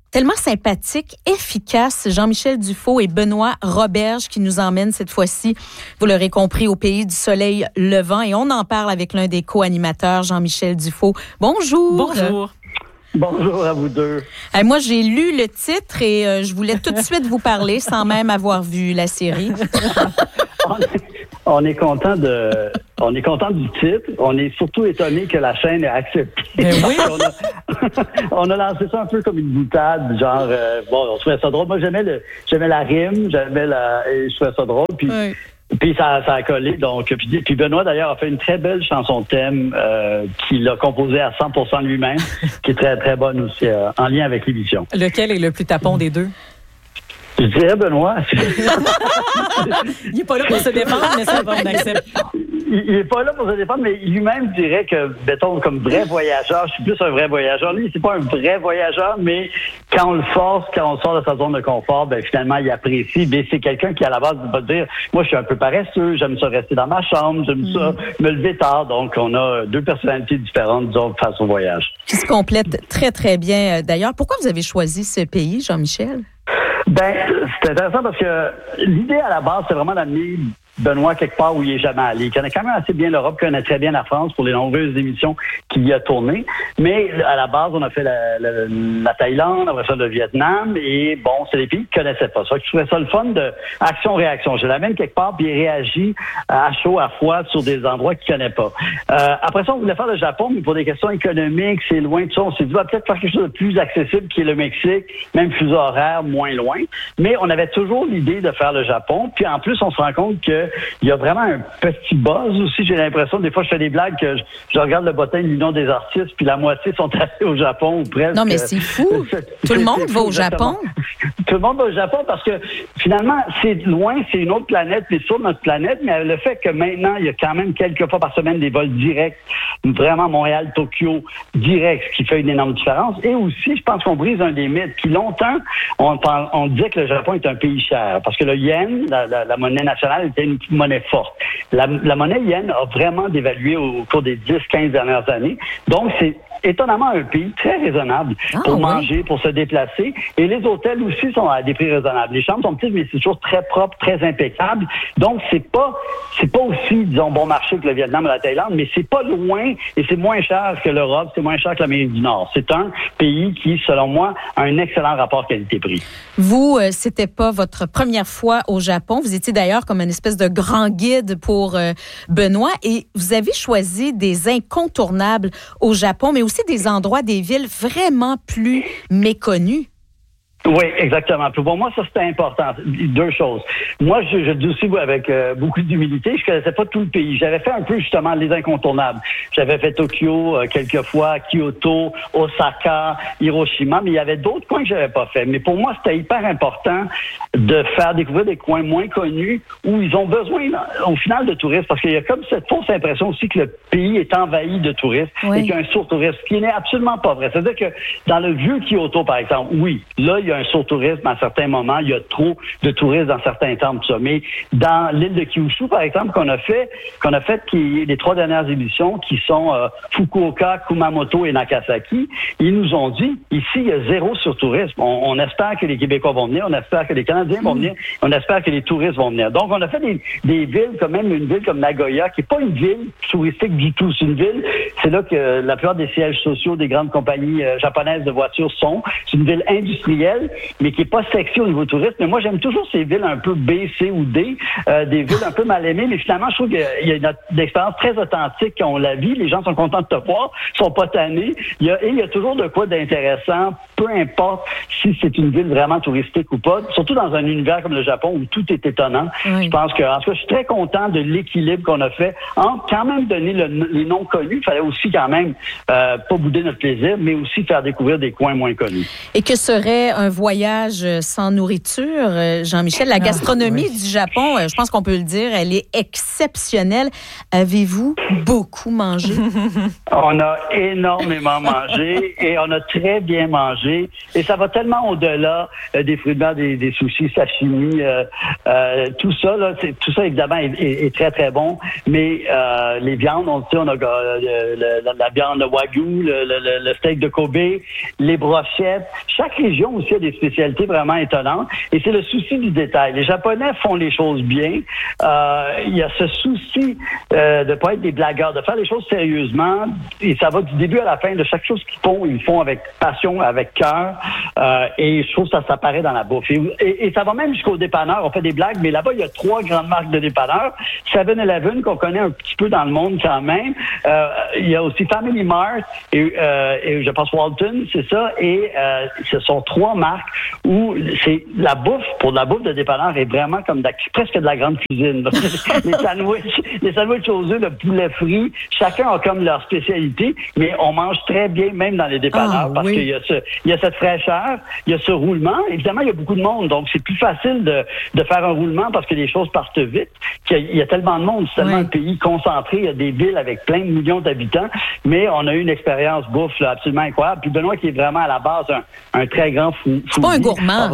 tellement sympathique, efficace, Jean-Michel Dufault et Benoît Roberge qui nous emmènent cette fois-ci, vous l'aurez compris, au pays du soleil levant. Et on en parle avec l'un des co-animateurs, Jean-Michel Dufault. Bonjour. Bonjour. Bonjour à vous deux. Moi, j'ai lu le titre et je voulais tout de suite vous parler sans même avoir vu la série. On est content du titre. On est surtout étonné que la chaîne ait accepté. Oui. On a lancé ça un peu comme une boutade, genre on trouvait ça drôle. Moi, j'aimais la rime, et je trouvais ça drôle. Puis ça a collé. Donc, puis Benoît d'ailleurs a fait une très belle chanson thème qu'il a composée à 100% lui-même, qui est très très bonne aussi en lien avec l'émission. Lequel est le plus tapon des deux? Je dirais Benoît. Il n'est pas là pour se défendre, mais ça va, on accepte. Il n'est pas là pour se défendre, mais lui-même dirait que, mettons, comme vrai voyageur, je suis plus un vrai voyageur. Lui, c'est pas un vrai voyageur, mais quand on le force, quand on sort de sa zone de confort, finalement, il apprécie. Mais c'est quelqu'un qui, à la base, va dire, moi, je suis un peu paresseux, j'aime ça rester dans ma chambre, j'aime ça me lever tard. Donc, on a deux personnalités différentes, disons, face au voyage. Qui se complètent très, très bien. D'ailleurs, pourquoi vous avez choisi ce pays, Jean-Michel? C'est intéressant parce que l'idée à la base, c'est vraiment d'amener Benoît quelque part où il n'est jamais allé. Il connaît quand même assez bien l'Europe, connaît très bien la France pour les nombreuses émissions qu'il y a tournées. Mais à la base, on a fait la Thaïlande, après ça le Vietnam, et c'est des pays qu'il ne connaissait pas. Ça, je trouvais ça le fun de action-réaction. Je l'amène quelque part, puis il réagit à chaud, à froid sur des endroits qu'il ne connaît pas. Après ça, on voulait faire le Japon, mais pour des questions économiques, c'est loin de ça. On s'est dit, peut-être faire quelque chose de plus accessible qui est le Mexique, même fuseau horaire, moins loin. Mais on avait toujours l'idée de faire le Japon. Puis en plus, on se rend compte que il y a vraiment un petit buzz aussi. J'ai l'impression, des fois, je fais des blagues que je regarde le bottin de l'Union des artistes, puis la moitié sont allés au Japon ou presque. Non, mais c'est fou. Tout le monde va au Japon. Tout le monde va au Japon parce que finalement, c'est loin, c'est une autre planète, c'est sur notre planète, mais le fait que maintenant, il y a quand même quelques fois par semaine des vols directs, vraiment Montréal, Tokyo, direct, ce qui fait une énorme différence. Et aussi, je pense qu'on brise un des mythes. Puis longtemps, on disait que le Japon est un pays cher parce que le yen, la monnaie nationale, était une monnaie forte. La monnaie yen a vraiment dévalué au cours des 10-15 dernières années. Donc, c'est étonnamment un pays très raisonnable pour manger, pour se déplacer. Et les hôtels aussi sont à des prix raisonnables. Les chambres sont petites, mais c'est toujours très propre, très impeccable. Donc, c'est pas aussi, disons, bon marché que le Vietnam ou la Thaïlande, mais c'est pas loin et c'est moins cher que l'Europe, c'est moins cher que l'Amérique du Nord. C'est un pays qui, selon moi, a un excellent rapport qualité-prix. Vous, c'était pas votre première fois au Japon. Vous étiez d'ailleurs comme une espèce de grand guide pour Benoît et vous avez choisi des incontournables au Japon, mais aussi des endroits, des villes vraiment plus méconnues. Oui, exactement. Pour moi, ça, c'était important. Deux choses. Moi, je dis aussi avec beaucoup d'humilité, je connaissais pas tout le pays. J'avais fait un peu, justement, les incontournables. J'avais fait Tokyo quelques fois, Kyoto, Osaka, Hiroshima, mais il y avait d'autres coins que j'avais pas fait. Mais pour moi, c'était hyper important de faire découvrir des coins moins connus où ils ont besoin, au final, de touristes, parce qu'il y a comme cette fausse impression aussi que le pays est envahi de touristes et qu'il y a un surtourisme, ce qui n'est absolument pas vrai. C'est-à-dire que dans le vieux Kyoto, par exemple, oui, là, il y a un surtourisme à certains moments, il y a trop de touristes dans certains temps, tout ça. Mais dans l'île de Kyushu, par exemple, qu'on a fait les 3 dernières émissions, qui sont Fukuoka, Kumamoto et Nagasaki, ils nous ont dit, ici, il y a zéro surtourisme. On espère que les Québécois vont venir, on espère que les Canadiens vont venir, on espère que les touristes vont venir. Donc, on a fait des villes, quand même, une ville comme Nagoya, qui n'est pas une ville touristique du tout. C'est une ville, c'est là que la plupart des sièges sociaux des grandes compagnies japonaises de voitures sont. C'est une ville industrielle, mais qui n'est pas sexy au niveau tourisme. Mais moi, j'aime toujours ces villes un peu B, C ou D, des villes un peu mal aimées, mais finalement, je trouve qu'il y a une expérience très authentique quand on la vit. Les gens sont contents de te voir, sont pas tannés. Il y a toujours de quoi d'intéressant, peu importe si c'est une ville vraiment touristique ou pas, surtout dans un univers comme le Japon où tout est étonnant. Oui. Je pense que, en tout cas, je suis très content de l'équilibre qu'on a fait en quand même donner les noms connus. Il fallait aussi quand même pas bouder notre plaisir, mais aussi faire découvrir des coins moins connus. Et que serait un un voyage sans nourriture. Jean-Michel, la gastronomie du Japon, je pense qu'on peut le dire, elle est exceptionnelle. Avez-vous beaucoup mangé? On a énormément mangé et on a très bien mangé. Et ça va tellement au-delà des fruits de mer, des sushis, sashimi, tout ça, là, tout ça évidemment est très, très bon. Mais les viandes, on a la viande wagyu, le steak de Kobe, les brochettes. Chaque région aussi a des spécialités vraiment étonnantes. Et c'est le souci du détail. Les Japonais font les choses bien. Il y a ce souci de pas être des blagueurs, de faire les choses sérieusement. Et ça va du début à la fin de chaque chose qu'ils font. Ils font avec passion, avec cœur. Et je trouve que ça s'apparaît dans la bouffe. Et ça va même jusqu'au dépanneur. On fait des blagues, mais là-bas, il y a 3 grandes marques de dépanneurs. 7-Eleven, qu'on connaît un petit peu dans le monde quand même. Il y a aussi Family Mart et je pense Walton, c'est ça. Et ce sont 3 marques où c'est la bouffe, pour la bouffe de dépanneur, est vraiment comme presque de la grande cuisine. les sandwichs aux œufs, le poulet frit, chacun a comme leur spécialité, mais on mange très bien même dans les dépanneurs parce qu'il y a cette fraîcheur, il y a ce roulement. Évidemment, il y a beaucoup de monde, donc c'est plus facile de faire un roulement parce que les choses partent vite. Il y a tellement de monde, c'est tellement un pays concentré, il y a des villes avec plein de millions d'habitants, mais on a eu une expérience bouffe là, absolument incroyable. Puis Benoît qui est vraiment à la base un très grand fou. C'est pas un gourmand,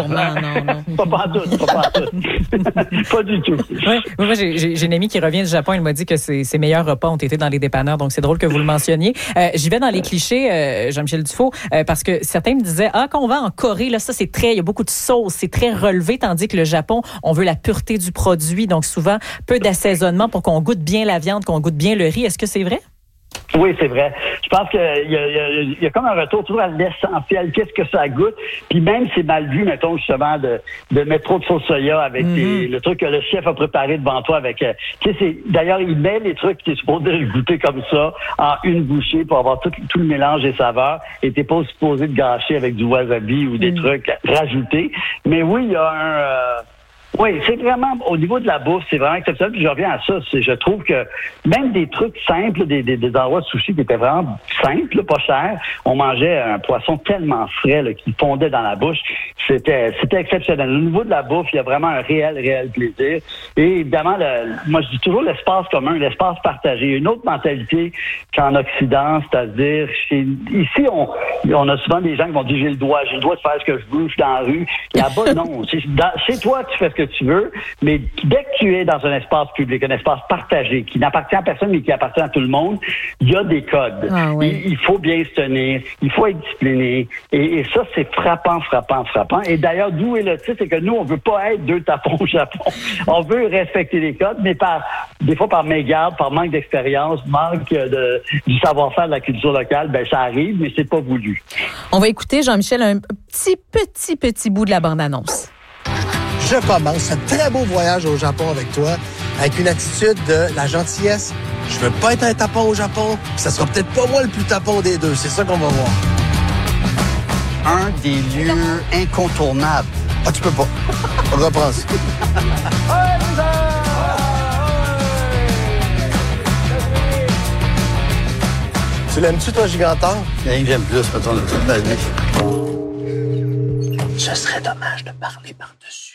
non. Pas tout. Pas du tout. Ouais. Moi, j'ai une amie qui revient du Japon, elle m'a dit que ses meilleurs repas ont été dans les dépanneurs, donc c'est drôle que vous le mentionniez. J'y vais dans les clichés, Jean-Michel Dufault, parce que certains me disaient, quand on va en Corée, là, ça c'est il y a beaucoup de sauce, c'est très relevé, tandis que le Japon, on veut la pureté du produit, donc souvent peu d'assaisonnement pour qu'on goûte bien la viande, qu'on goûte bien le riz. Est-ce que c'est vrai? Oui, c'est vrai. Je pense qu'il y a comme un retour toujours à l'essentiel. Qu'est-ce que ça goûte? Puis même, c'est mal vu, mettons, justement, de mettre trop de sauce soya avec le truc que le chef a préparé devant toi avec... d'ailleurs, il met les trucs que tu es supposé goûter comme ça en une bouchée pour avoir tout le mélange des saveurs et t'es pas supposé de gâcher avec du wasabi ou des trucs rajoutés. Mais oui, il y a Oui, c'est vraiment, au niveau de la bouffe, c'est vraiment exceptionnel. Puis je reviens à ça. Je trouve que même des trucs simples, des endroits de sushi qui étaient vraiment simples, pas chers, on mangeait un poisson tellement frais là, qui fondait dans la bouche. C'était exceptionnel. Au niveau de la bouffe, il y a vraiment un réel plaisir. Et évidemment, moi, je dis toujours l'espace commun, l'espace partagé. Il y a une autre mentalité qu'en Occident, c'est-à-dire, ici, on a souvent des gens qui vont dire j'ai le droit de faire ce que je veux, je suis dans la rue. Là-bas, non. Chez toi, tu fais ce que tu veux, mais dès que tu es dans un espace public, un espace partagé, qui n'appartient à personne, mais qui appartient à tout le monde, il y a des codes. Ah, oui. Il faut bien se tenir, il faut être discipliné. Et ça, c'est frappant. Et d'ailleurs, d'où est le titre, c'est que nous, on veut pas être 2 tapons au Japon. On veut respecter les codes, mais des fois par mégarde, par manque d'expérience, manque du savoir-faire de la culture locale, ça arrive, mais c'est pas voulu. On va écouter, Jean-Michel, un petit bout de la bande-annonce. Je commence un très beau voyage au Japon avec toi, avec une attitude de la gentillesse. Je veux pas être un tapon au Japon, puis ça sera peut-être pas moi le plus tapon des deux. C'est ça qu'on va voir. Un des lieux incontournables. Ah, tu peux pas. On reprend ça. Tu l'aimes-tu, toi, Gigantor? J'aime plus, mettons, de toute ma vie. Ce serait dommage de parler par-dessus.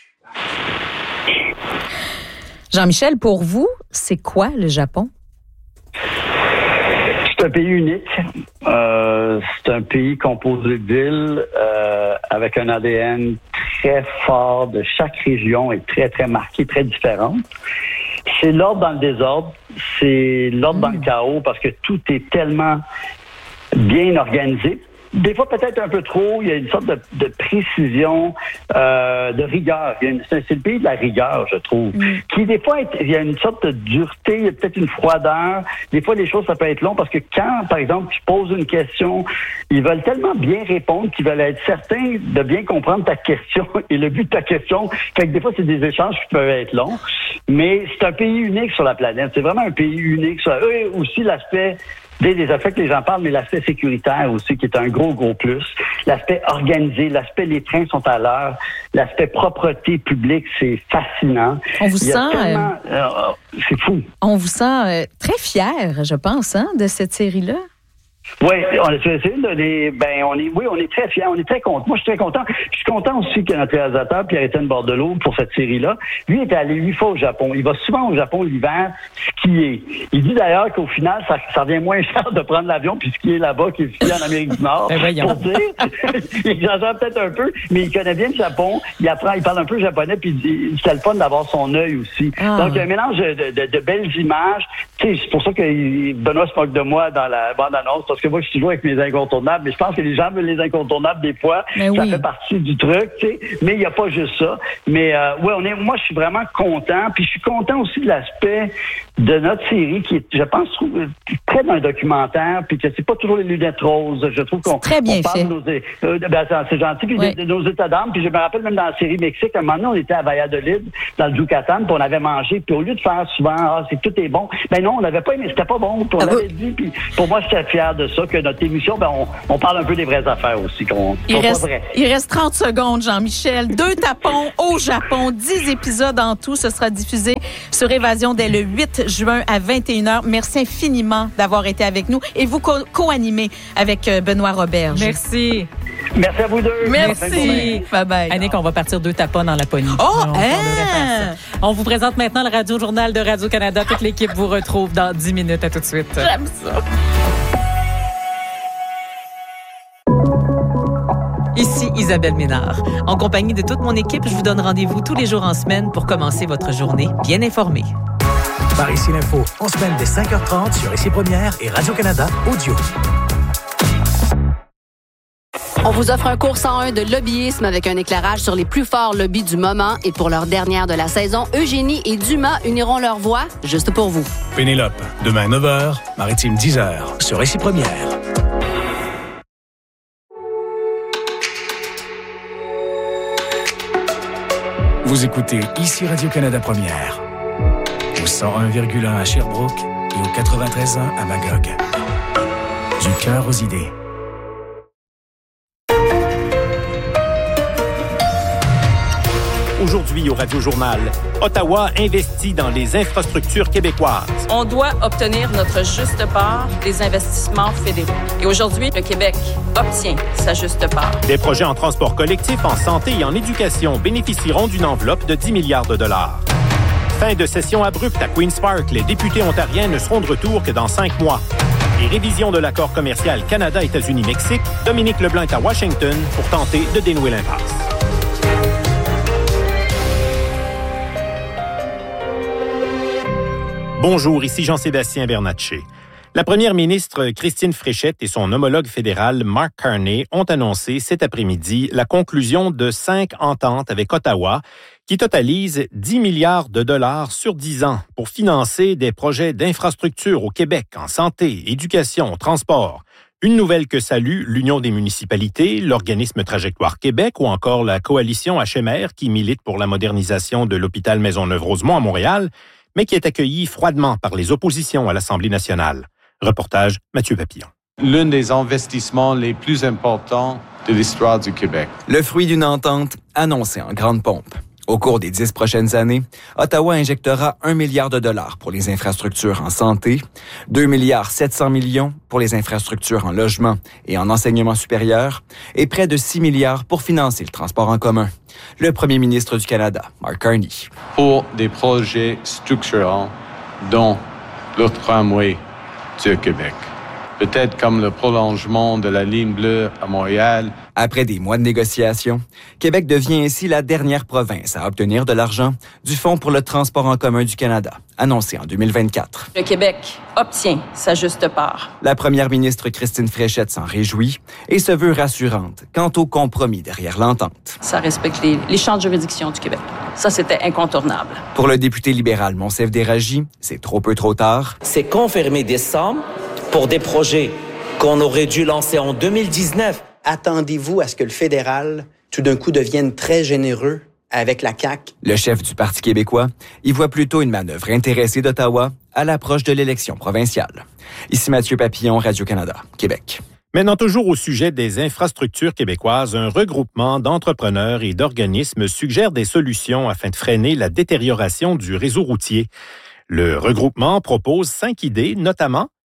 Jean-Michel, pour vous, c'est quoi le Japon? C'est un pays unique. C'est un pays composé d'îles avec un ADN très fort de chaque région et très, très marqué, très différente. C'est l'ordre dans le désordre, c'est l'ordre dans le chaos parce que tout est tellement bien organisé. Des fois, peut-être un peu trop, il y a une sorte de précision, de rigueur. C'est le pays de la rigueur, je trouve. Qui, des fois, il y a une sorte de dureté, il y a peut-être une froideur. Des fois, les choses, ça peut être long parce que quand, par exemple, tu poses une question, ils veulent tellement bien répondre qu'ils veulent être certains de bien comprendre ta question et le but de ta question. Fait que des fois, c'est des échanges qui peuvent être longs. Mais c'est un pays unique sur la planète. C'est vraiment un pays unique. Et aussi, l'aspect... des aspects que les gens parlent, mais l'aspect sécuritaire aussi, qui est un gros plus. L'aspect organisé, l'aspect les trains sont à l'heure, l'aspect propreté publique, c'est fascinant. On vous sent... c'est fou. On vous sent très fier, je pense, de cette série-là. Oui, c'est une des. On est très fiers, on est très contents. Moi, je suis très content. Je suis content aussi que notre réalisateur, Pierre-Étienne Bordelot, pour cette série-là, lui est allé 8 fois au Japon. Il va souvent au Japon l'hiver skier. Il dit d'ailleurs qu'au final, ça revient moins cher de prendre l'avion puis skier là-bas qu'il skier en Amérique du Nord. Pour dire, il exagère peut-être un peu, mais il connaît bien le Japon. Il parle un peu japonais puis il dit c'est le fun d'avoir son œil aussi. Donc, il y a un mélange de belles images. Tu sais, c'est pour ça que Benoît se moque de moi dans la bande-annonce, parce que moi, je suis toujours avec mes incontournables, mais je pense que les gens veulent les incontournables des fois. Ça fait partie du truc, tu sais. Mais il n'y a pas juste ça. Mais moi, je suis vraiment content. Puis je suis content aussi de l'aspect de notre série qui est, je pense, près d'un documentaire, puis que c'est pas toujours les lunettes roses. Je trouve qu'on très bien parle fait. C'est gentil, puis de nos états d'âme. Puis je me rappelle même dans la série Mexique, à un moment donné, on était à Valladolid, dans le Yucatan, puis on avait mangé, puis au lieu de faire souvent c'est tout est bon, ben non, on n'avait pas aimé, c'était pas bon, puis on l'avait dit, puis pour moi, j'étais fier de ça, que notre émission, on parle un peu des vraies affaires aussi, Il reste 30 secondes, Jean-Michel. 2 tapons au Japon, 10 épisodes en tout. Ce sera diffusé sur Évasion dès le 8 juin à 21h. Merci infiniment d'avoir été avec nous et vous co-animez avec Benoît Roberge. Merci. Merci à vous deux. Merci. Bye-bye. Annick, on va partir 2 tapons dans la poignée. On vous présente maintenant le Radio-Journal de Radio-Canada. Toute l'équipe vous retrouve dans 10 minutes. À tout de suite. J'aime ça. Ici Isabelle Ménard. En compagnie de toute mon équipe, je vous donne rendez-vous tous les jours en semaine pour commencer votre journée bien informée. Par ici l'info, en semaine dès 5h30 sur Ici Première et Radio-Canada Audio. On vous offre un cours 101 de lobbyisme avec un éclairage sur les plus forts lobbies du moment. Et pour leur dernière de la saison, Eugénie et Dumas uniront leurs voix juste pour vous. Pénélope, demain 9h, Maritime 10h sur Ici Première. Vous écoutez Ici Radio-Canada Première, au 101,1 à Sherbrooke et au 93.1 à Magog. Du cœur aux idées. Aujourd'hui au Radio-Journal, Ottawa investit dans les infrastructures québécoises. On doit obtenir notre juste part des investissements fédéraux. Et aujourd'hui, le Québec obtient sa juste part. Des projets en transport collectif, en santé et en éducation bénéficieront d'une enveloppe de 10 milliards de dollars. Fin de session abrupte à Queen's Park. Les députés ontariens ne seront de retour que dans 5 mois. Et révision de l'accord commercial Canada-États-Unis-Mexique, Dominique Leblanc est à Washington pour tenter de dénouer l'impasse. Bonjour, ici Jean-Sébastien Bernatchez. La première ministre Christine Fréchette et son homologue fédéral Mark Carney ont annoncé cet après-midi la conclusion de 5 ententes avec Ottawa qui totalisent 10 milliards de dollars sur 10 ans pour financer des projets d'infrastructure au Québec en santé, éducation, transport. Une nouvelle que salue l'Union des municipalités, l'organisme Trajectoire Québec ou encore la coalition HMR qui milite pour la modernisation de l'hôpital Maisonneuve-Rosemont à Montréal, mais qui est accueilli froidement par les oppositions à l'Assemblée nationale. Reportage Mathieu Papillon. L'un des investissements les plus importants de l'histoire du Québec. Le fruit d'une entente annoncée en grande pompe. Au cours des 10 prochaines années, Ottawa injectera 1 milliard de dollars pour les infrastructures en santé, 2 milliards 700 millions pour les infrastructures en logement et en enseignement supérieur, et près de 6 milliards pour financer le transport en commun. Le premier ministre du Canada, Mark Carney. Pour des projets structurants, dont le tramway du Québec. Peut-être comme le prolongement de la ligne bleue à Montréal. Après des mois de négociations, Québec devient ainsi la dernière province à obtenir de l'argent du Fonds pour le transport en commun du Canada, annoncé en 2024. Le Québec obtient sa juste part. La première ministre Christine Fréchette s'en réjouit et se veut rassurante quant au compromis derrière l'entente. Ça respecte les champs de juridiction du Québec. Ça, c'était incontournable. Pour le député libéral Monsef Déragi, c'est trop peu trop tard. C'est confirmer des sommes pour des projets qu'on aurait dû lancer en 2019. Attendez-vous à ce que le fédéral, tout d'un coup, devienne très généreux avec la CAQ? Le chef du Parti québécois y voit plutôt une manœuvre intéressée d'Ottawa à l'approche de l'élection provinciale. Ici Mathieu Papillon, Radio-Canada, Québec. Maintenant, toujours au sujet des infrastructures québécoises, un regroupement d'entrepreneurs et d'organismes suggère des solutions afin de freiner la détérioration du réseau routier. Le regroupement propose 5 idées, notamment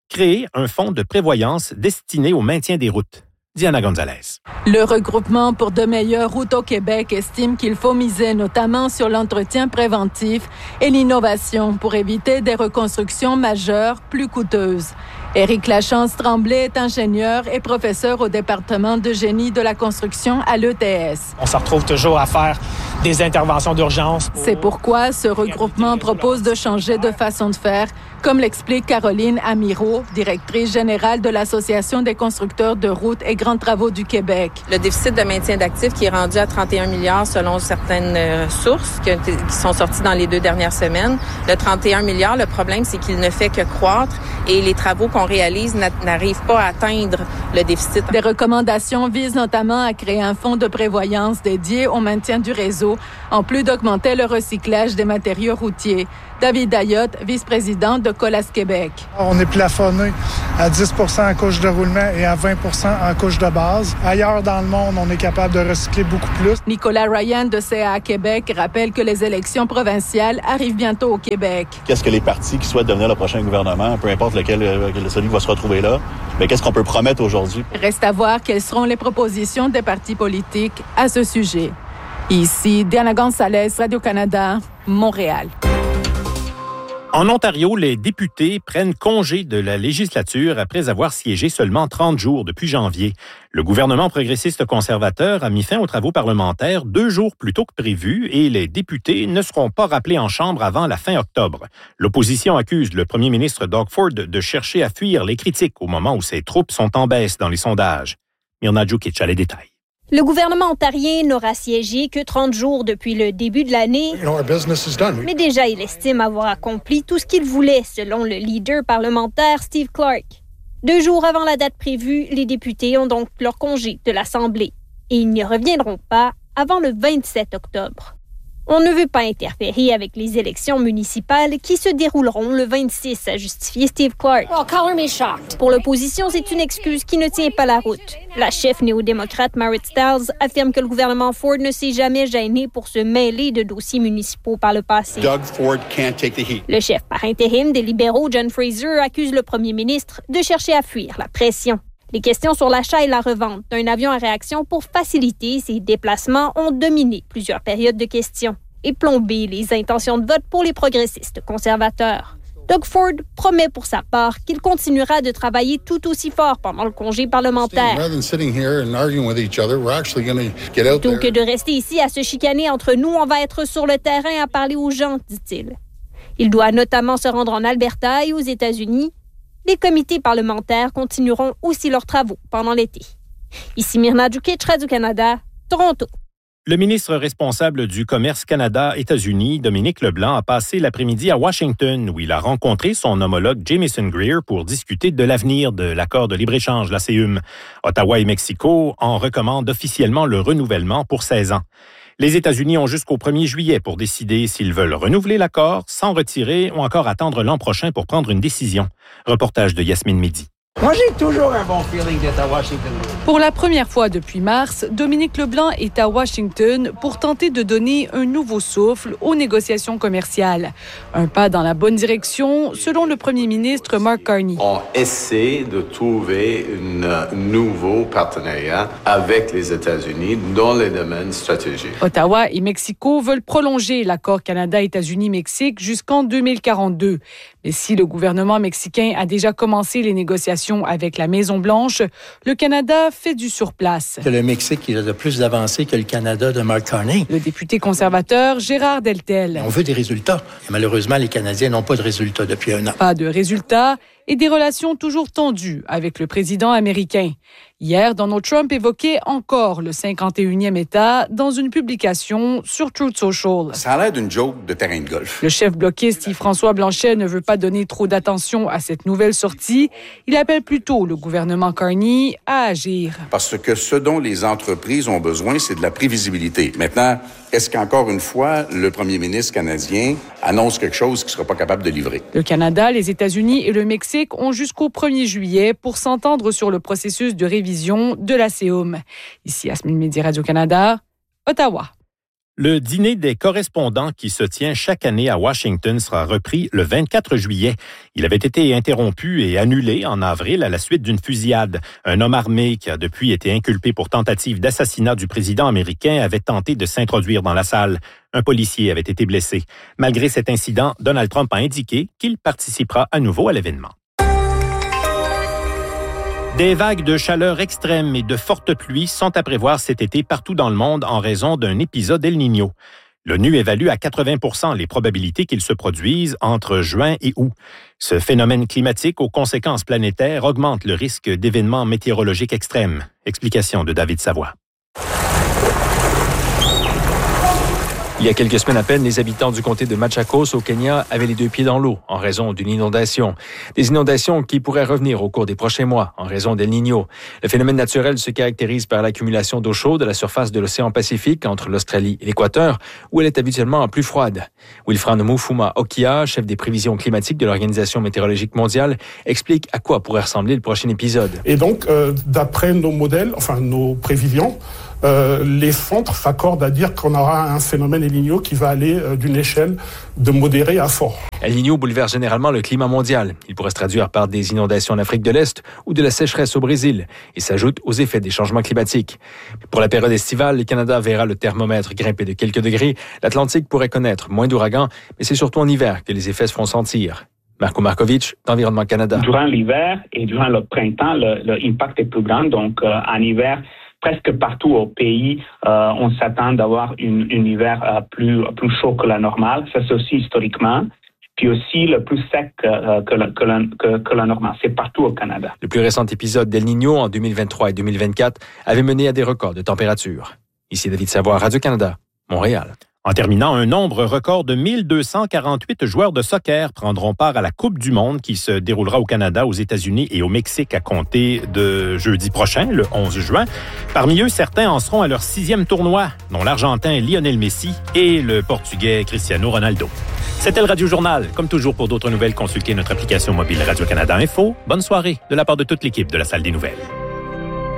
créer un fonds de prévoyance destiné au maintien des routes. Diana Gonzalez. Le regroupement pour de meilleures routes au Québec estime qu'il faut miser notamment sur l'entretien préventif et l'innovation pour éviter des reconstructions majeures plus coûteuses. Éric Lachance-Tremblay est ingénieur et professeur au département de génie de la construction à l'ETS. On se retrouve toujours à faire des interventions d'urgence. C'est pourquoi ce regroupement propose de changer de façon de faire, comme l'explique Caroline Amirault, directrice générale de l'Association des constructeurs de routes et grands travaux du Québec. Le déficit de maintien d'actifs qui est rendu à 31 milliards selon certaines sources qui sont sorties dans les 2 dernières semaines. Le 31 milliards, le problème, c'est qu'il ne fait que croître et les travaux qu'on réalise n'arrivent pas à atteindre le déficit. Des recommandations visent notamment à créer un fonds de prévoyance dédié au maintien du réseau, en plus d'augmenter le recyclage des matériaux routiers. David Ayotte, vice-président de Colas Québec. On est plafonné à 10 en couche de roulement et à 20 en couche de base. Ailleurs dans le monde, on est capable de recycler beaucoup plus. Nicolas Ryan de CA Québec rappelle que les élections provinciales arrivent bientôt au Québec. Qu'est-ce que les partis qui souhaitent devenir le prochain gouvernement, peu importe celui qui va se retrouver là, mais qu'est-ce qu'on peut promettre aujourd'hui? Reste à voir quelles seront les propositions des partis politiques à ce sujet. Ici, Diana Gonzalez, Radio-Canada, Montréal. En Ontario, les députés prennent congé de la législature après avoir siégé seulement 30 jours depuis janvier. Le gouvernement progressiste conservateur a mis fin aux travaux parlementaires 2 jours plus tôt que prévu et les députés ne seront pas rappelés en chambre avant la fin octobre. L'opposition accuse le premier ministre Doug Ford de chercher à fuir les critiques au moment où ses troupes sont en baisse dans les sondages. Mirna Djukic a les détails. Le gouvernement ontarien n'aura siégé que 30 jours depuis le début de l'année, mais déjà il estime avoir accompli tout ce qu'il voulait, selon le leader parlementaire Steve Clark. 2 jours avant la date prévue, les députés ont donc leur congé de l'Assemblée et ils n'y reviendront pas avant le 27 octobre. On ne veut pas interférer avec les élections municipales qui se dérouleront le 26, a justifié Steve Clark. Pour l'opposition, c'est une excuse qui ne tient pas la route. La chef néo-démocrate Marit Stiles affirme que le gouvernement Ford ne s'est jamais gêné pour se mêler de dossiers municipaux par le passé. Doug Ford can't take the heat. Le chef par intérim des libéraux, John Fraser, accuse le premier ministre de chercher à fuir la pression. Les questions sur l'achat et la revente d'un avion à réaction pour faciliter ces déplacements ont dominé plusieurs périodes de questions et plombé les intentions de vote pour les progressistes conservateurs. Doug Ford promet pour sa part qu'il continuera de travailler tout aussi fort pendant le congé parlementaire. Plutôt que de rester ici à se chicaner entre nous, on va être sur le terrain à parler aux gens, dit-il. Il doit notamment se rendre en Alberta et aux États-Unis. Les comités parlementaires continueront aussi leurs travaux pendant l'été. Ici Mirna Djukic, Radio-Canada, Toronto. Le ministre responsable du Commerce Canada-États-Unis, Dominique Leblanc, a passé l'après-midi à Washington où il a rencontré son homologue Jamieson Greer pour discuter de l'avenir de l'accord de libre-échange, l'ACUM. Ottawa et Mexico en recommandent officiellement le renouvellement pour 16 ans. Les États-Unis ont jusqu'au 1er juillet pour décider s'ils veulent renouveler l'accord, s'en retirer ou encore attendre l'an prochain pour prendre une décision. Reportage de Yasmine Mehdi. Moi, j'ai toujours un bon feeling d'être à Washington. Pour la première fois depuis mars, Dominique Leblanc est à Washington pour tenter de donner un nouveau souffle aux négociations commerciales. Un pas dans la bonne direction, selon le premier ministre Mark Carney. On essaie de trouver un nouveau partenariat avec les États-Unis dans les domaines stratégiques. Ottawa et Mexico veulent prolonger l'accord Canada-États-Unis-Mexique jusqu'en 2042. Mais si le gouvernement mexicain a déjà commencé les négociations avec la Maison-Blanche, le Canada fait du surplace. Le Mexique il a de plus d'avancées que le Canada de Mark Carney. Le député conservateur Gérard Deltel. On veut des résultats. Et malheureusement, les Canadiens n'ont pas de résultats depuis 1 an. Pas de résultats et des relations toujours tendues avec le président américain. Hier, Donald Trump évoquait encore le 51e État dans une publication sur Truth Social. Ça a l'air d'une joke de terrain de golf. Le chef bloquiste Yves-François Blanchet ne veut pas donner trop d'attention à cette nouvelle sortie. Il appelle plutôt le gouvernement Carney à agir. Parce que ce dont les entreprises ont besoin, c'est de la prévisibilité. Maintenant, est-ce qu'encore une fois, le premier ministre canadien annonce quelque chose qu'il ne sera pas capable de livrer? Le Canada, les États-Unis et le Mexique ont jusqu'au 1er juillet pour s'entendre sur le processus de révision de l'ACUM. Ici, Yasmine Mehdi, Radio-Canada, Ottawa. Le dîner des correspondants qui se tient chaque année à Washington sera repris le 24 juillet. Il avait été interrompu et annulé en avril à la suite d'une fusillade. Un homme armé qui a depuis été inculpé pour tentative d'assassinat du président américain avait tenté de s'introduire dans la salle. Un policier avait été blessé. Malgré cet incident, Donald Trump a indiqué qu'il participera à nouveau à l'événement. Des vagues de chaleur extrême et de fortes pluies sont à prévoir cet été partout dans le monde en raison d'un épisode El Niño. L'ONU évalue à 80% les probabilités qu'il se produise entre juin et août. Ce phénomène climatique aux conséquences planétaires augmente le risque d'événements météorologiques extrêmes. Explication de David Savoie. Il y a quelques semaines à peine, les habitants du comté de Machakos au Kenya avaient les deux pieds dans l'eau en raison d'une inondation. Des inondations qui pourraient revenir au cours des prochains mois en raison d'El Niño. Le phénomène naturel se caractérise par l'accumulation d'eau chaude à la surface de l'océan Pacifique entre l'Australie et l'Équateur, où elle est habituellement plus froide. Wilfran Mufuma Okia, chef des prévisions climatiques de l'Organisation météorologique mondiale, explique à quoi pourrait ressembler le prochain épisode. Et donc, d'après nos modèles, nos prévisions, les centres s'accordent à dire qu'on aura un phénomène El Niño qui va aller d'une échelle de modéré à fort. El Niño bouleverse généralement le climat mondial. Il pourrait se traduire par des inondations en Afrique de l'Est ou de la sécheresse au Brésil et s'ajoute aux effets des changements climatiques. Pour la période estivale, le Canada verra le thermomètre grimper de quelques degrés. L'Atlantique pourrait connaître moins d'ouragans, mais c'est surtout en hiver que les effets se feront sentir. Marco Markovic, d'Environnement Canada. Durant l'hiver et durant le printemps, l'impact est plus grand. Donc, en hiver, presque partout au pays, on s'attend d'avoir un hiver plus chaud que la normale. Ça, c'est aussi historiquement. Puis aussi le plus sec que la normale. C'est partout au Canada. Le plus récent épisode d'El Niño en 2023 et 2024 avait mené à des records de température. Ici David Savoie, Radio-Canada, Montréal. En terminant, un nombre record de 1248 joueurs de soccer prendront part à la Coupe du monde qui se déroulera au Canada, aux États-Unis et au Mexique à compter de jeudi prochain, le 11 juin. Parmi eux, certains en seront à leur 6e tournoi, dont l'Argentin Lionel Messi et le Portugais Cristiano Ronaldo. C'était le Radio-Journal. Comme toujours, pour d'autres nouvelles, consultez notre application mobile Radio-Canada Info. Bonne soirée de la part de toute l'équipe de la Salle des Nouvelles.